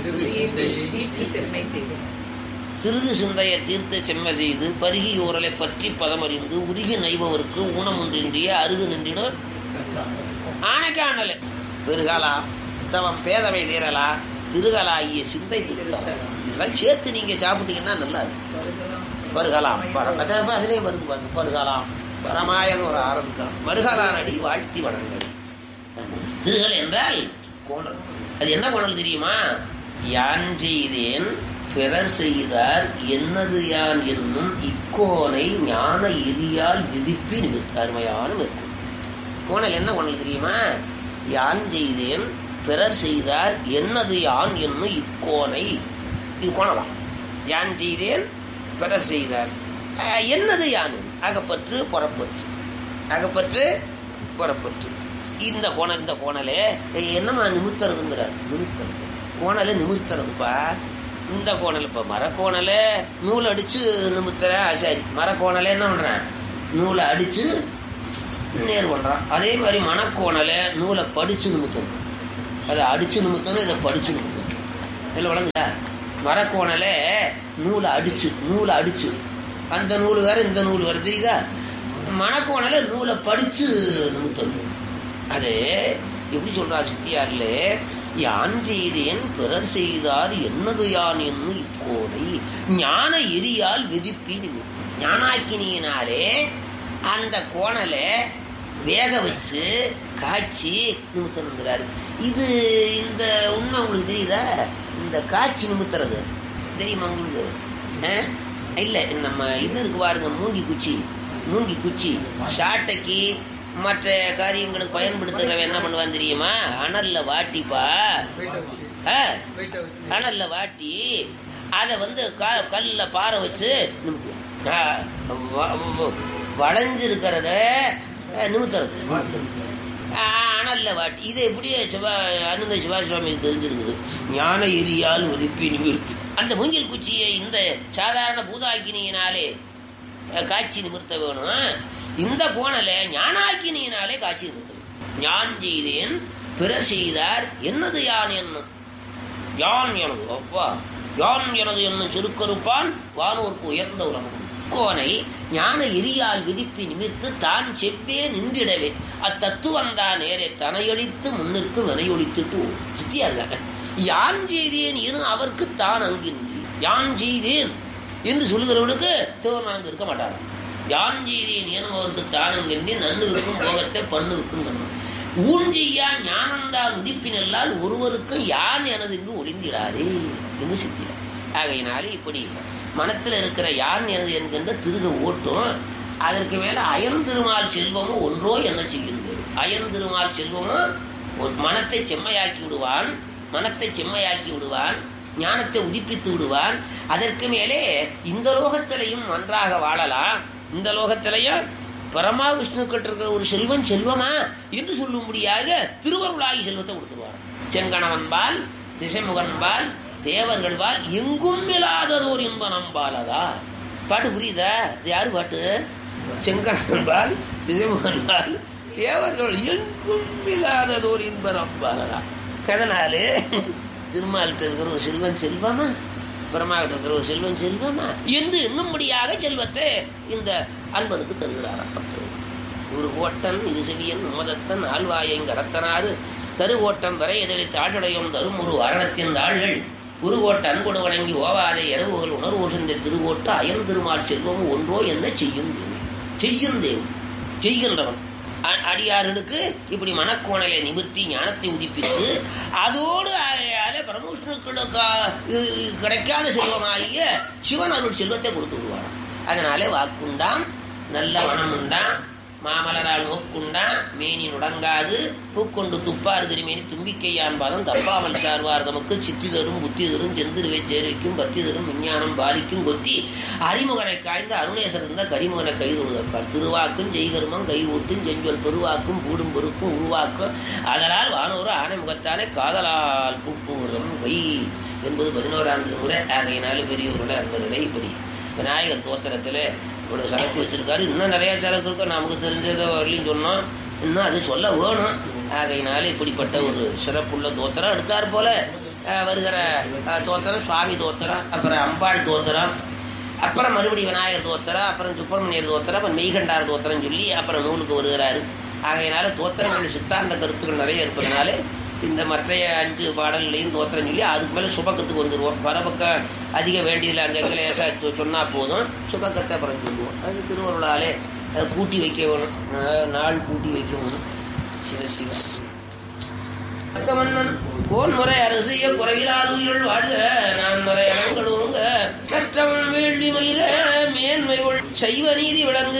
திருகு சிந்தையை தீர்த்த செம்மை செய்து பருகி ஓரலை பற்றி பதமறிந்து உருகி நைபவருக்கு ஊனமொன்றின்றிய அருகு நின்றிடும் ஆனைக்கானல் பெருகாலா தவம் பேதவை தீரலா திருகலாகிய சிந்தை திருத்தம். இதெல்லாம் சேர்த்து நீங்க சாப்பிட்டீங்கன்னா நல்லா இருக்கும். பருகலாம் பரம் அதிலே வருது பாருங்க. பருகலாம் பரமாயது ஒரு ஆரம்பம். மருகலான் அடி வாழ்த்தி வணங்கல். திருகல் என்றால் கோணல். அது என்ன கோணல் தெரியுமா? யான் செய்தேன் பிறர் செய்தார் என்னது யான் என்னும் இக்கோனை ஞான எரியால் விதிப்பி நிமிர்த்த. அருமையான இருக்கும் கோணல். என்ன கோணல் தெரியுமா? யான் செய்தேன் பிறர் செய்தார் என்னது யான் என்னும் இக்கோனை. இது கோணலாம். யான் செய்தேன் பிறர் செய்தார் என்னது யான், அகப்பற்று புறப்பற்று. அகப்பற்று வரப்பட்டு இந்த கோணல் இந்த கோணலே என்னமா நிமித்துறதுங்கிற நிமித்துறது கோணலை நிமித்துறதுப்பா. இந்த கோணல் இப்ப மரக்கோணலை நூல் அடிச்சு நிமித்துற சரி, மரக்கோணலை என்ன பண்றேன் நூலை அடிச்சு நேர் பண்றான். அதே மாதிரி மணக்கோணலை நூலை படிச்சு நிமித்தணும், அதை அடிச்சு நிமித்தணும், இதை படிச்சு நிமித்தணும். இதில் வழங்குதா? மரக்கோணலை நூலை அடிச்சு நூலை அடிச்சு அந்த நூல் வேற இந்த நூல் வேற தெரியுதா? மணக்கோணலை நூலை படிச்சு நிமித்தணும். அது எப்படி சொல்றார் சித்தியார்ல, யான் செய்தேன் பிறர் செய்தார் என்னது யான் என்னும் இக்கோனை ஞான எரியால் விதிப்பி நிமித்தம். ஞானாக்கினியினாலே அந்த கோணலை வேக வச்சு காய்ச்சி நிமித்தணுங்கிறாரு. இது இந்த உண்மை உங்களுக்கு தெரியுதா? இந்த காய்ச்சி நிமித்துறது தெரியுமா உங்களுக்கு? இல்ல நம்ம இது இருக்கு பாருங்க, மூங்கி குச்சி. மூங்கி குச்சி சாட்டைக்கு மற்ற காரியங்களுக்கு பயன்படுத்துறவன் என்ன பண்ணுவான் தெரியுமா? அனல்ல வாட்டிப்பா, அனல்ல வாட்டி அதை வந்து கல்ல பாறை வச்சு வளைஞ்சிருக்கிறத நிமித்துறது. அனல்ல வாட்டி இதை எப்படியே சிவா அனந்த சிவாசுவாமிக்கு தெரிஞ்சிருக்குது. ஞான எரியால் ஒதுப்பி நிமிர்த்து. அந்த மூங்கில் குச்சியை இந்த சாதாரண பூதாக்கினியினாலே காட்சி நிமிர்த்த வேணும். இந்த கோணலை ஞானாக்கினியினாலே காட்சி நிமிர்த்தணும். ஞான் செய்தேன் பிறர் செய்தார் என்னது யான் என்னும். யான் எனது அப்பா யான் எனது என்னும் சுருக்கறுப்பான் வானோர்க்கு உயர்ந்த உலகம். கோனை ஞான எரியால் விதிப்பி நிமிர்த்து தான் செப்பே நின்றிடவே அத்தத்துவந்தான் நேரே தனையொழித்து முன்னிற்கு வினையொழித்துட்டு சித்தியாங்க. யான் செய்தேன் எனும் அவருக்கு தான் அங்கின்றி யான் செய்தேன் என்று சொல்லுகிறவனுக்கு சிவமானந்து இருக்க மாட்டார். யான் செய்தேன் எனும் அவருக்கு தான் அங்கின்றி நன்னு விற்கும் போகத்தை பண்ணு விற்கும் ஊன் செய்யா ஞானந்தால் உதிப்பினல்லால் ஒருவருக்கும் யான் எனது இங்கு ஒளிந்திடாதே என்று சித்தியார். ஆகையினாலே இப்படி மனத்தில் இருக்கிற யான் எனது என்கின்ற திருக ஓட்டும். அதற்கு மேல அயர்ந்திருமால் செல்வமும் ஒன்றோ என்ன செய்கின்றது. அயர்ந்திருமால் செல்வமும் மனத்தை செம்மையாக்கி விடுவான், மனத்தை செம்மையாக்கி விடுவான், ஞானத்தை உதிப்பித்து விடுவான். அதற்கு மேலே இந்த லோகத்திலையும் நன்றாக வாழலாம். இந்த லோகத்திலையும் பரமா விஷ்ணுக்கள் இருக்கிற ஒரு செல்வன் செல்வமா என்று சொல்லும்படியாக திருவருளாகி செல்வத்தை கொடுத்துருவார். செங்கணவன்பால் திசைமுகன்பால் தேவர்கள்பால் எங்கும் இல்லாததோர் இன்ப நம்பாலதா. பாட்டு புரியுதா? இது யாரு பாட்டு? செங்கணவன்பால் திசைமுகன்பால் தேவர்கள் எங்கும் இல்லாததோர் இன்ப நம்பாலதா. கடனாலே திருமாலிட்ட இருக்கிற ஒரு செல்வன் செல்வமா, பிரமாகிட்ட இருக்கிற ஒரு செல்வன் செல்வமா என்று எண்ணும்படியாக செல்வத்தை இந்த அன்பனுக்கு தருகிறாராம். ஒரு ஓட்டன் இது செவியன் உமதத்தன் ஆழ்வாயங்க ரத்தனாறு தருவோட்டம் வரை எதிரை தாழ்டையும் தரும் ஒரு வரணத்தின் தாள்கள் உருவோட்ட அன்புடு வணங்கி ஓவாதை இரவுகள் உணர்வு சிந்த திருவோட்ட அயன் திருமால் செல்வம் ஒன்றோ என்ன செய்யும் தேவன் செய்யும் தேவன் செய்கின்றவன். அடியார்களுக்கு இப்படி மனக்கோணலை நிமிர்த்தி ஞானத்தை உதிப்பித்து அதோடு பரமவிஷ்ணுக்களுக்கு கிடைக்காத செல்வமாகிய சிவன் அருள் செல்வத்தை கொடுத்து விடுவாராம். அதனாலே வாக்குண்டாம் நல்ல மனம் உண்டாம் மாமலரால் நோக்குண்டான் மேனி நுடங்காது பூக்கொண்டு துப்பாறு திருமேனி தும்பிக்கையான் பாதம் தப்பாமல் சார்வார் தமக்கு சித்தி தரும் புத்தி தரும் செந்திருவை சேர்வைக்கும் பத்தி தரும் விஞ்ஞானம் பாலிக்கும் கொத்தி அறிமுகனை காய்ந்த அருணேசர் இருந்த கரிமுகனை கைதொழுதப்பார் திருவாக்கும் ஜெய்கருமம் கை ஊட்டும் செஞ்சொல் பெருவாக்கும் கூடும் பொறுக்கும் உருவாக்கும் அதனால் வானோரு ஆனை முகத்தானே காதலால் பூப்புவதும் கை என்பது பதினோராம் திருமுறை. ஆகையினாலும் பெரியோர்கள அன்பர்களே இப்படி விநாயகர் தோத்திரத்துல இவ்வளவு சரக்கு வச்சிருக்காரு. இன்னும் நிறைய சரக்கு இருக்கும், நமக்கு தெரிஞ்சதோ வரலையும் சொன்னோம், இன்னும் அது சொல்ல வேணும். ஆகையினால இப்படிப்பட்ட ஒரு சிறப்புள்ள தோத்திரம் எடுத்தார் போல வருகிற தோத்திரம் சுவாமி தோத்திரம், அப்புறம் அம்பாள் தோத்திரம், அப்புறம் மறுபடியும் விநாயகர் தோத்திரம், அப்புறம் சுப்பிரமணியர் தோத்திரம், அப்புறம் மெய்கண்டார் தோத்திரம் சொல்லி அப்புறம் நூலுக்கு வருகிறாரு. ஆகையினால தோத்திரங்கள் சித்தாந்த கருத்துக்கள் நிறைய இருப்பதனால இந்த மற்றைய அஞ்சு பாடல்களையும் தோத்திரம் சொல்லி அதுக்கு மேலே சுபக்கத்துக்கு வந்துடுவோம். பரபக்கம் அதிக வேண்டியதில்லை, அங்கே லேசா சொன்னா போதும், சுபக்கத்தை அப்புறம் சொல்லுவோம். அது திருவருளாலே கூட்டி வைக்க வேணும், நாள் கூட்டி வைக்க வேணும். சிவ சிவ மன்னன் கோன் முறை அரசிய குறைவிலால் உயிர்கள் வாழ்க நான் முறை அலங்கடுவோங்க கற்றவன் வேள்வி மல்க மேன்மைகள் சைவ நீதி விளங்கு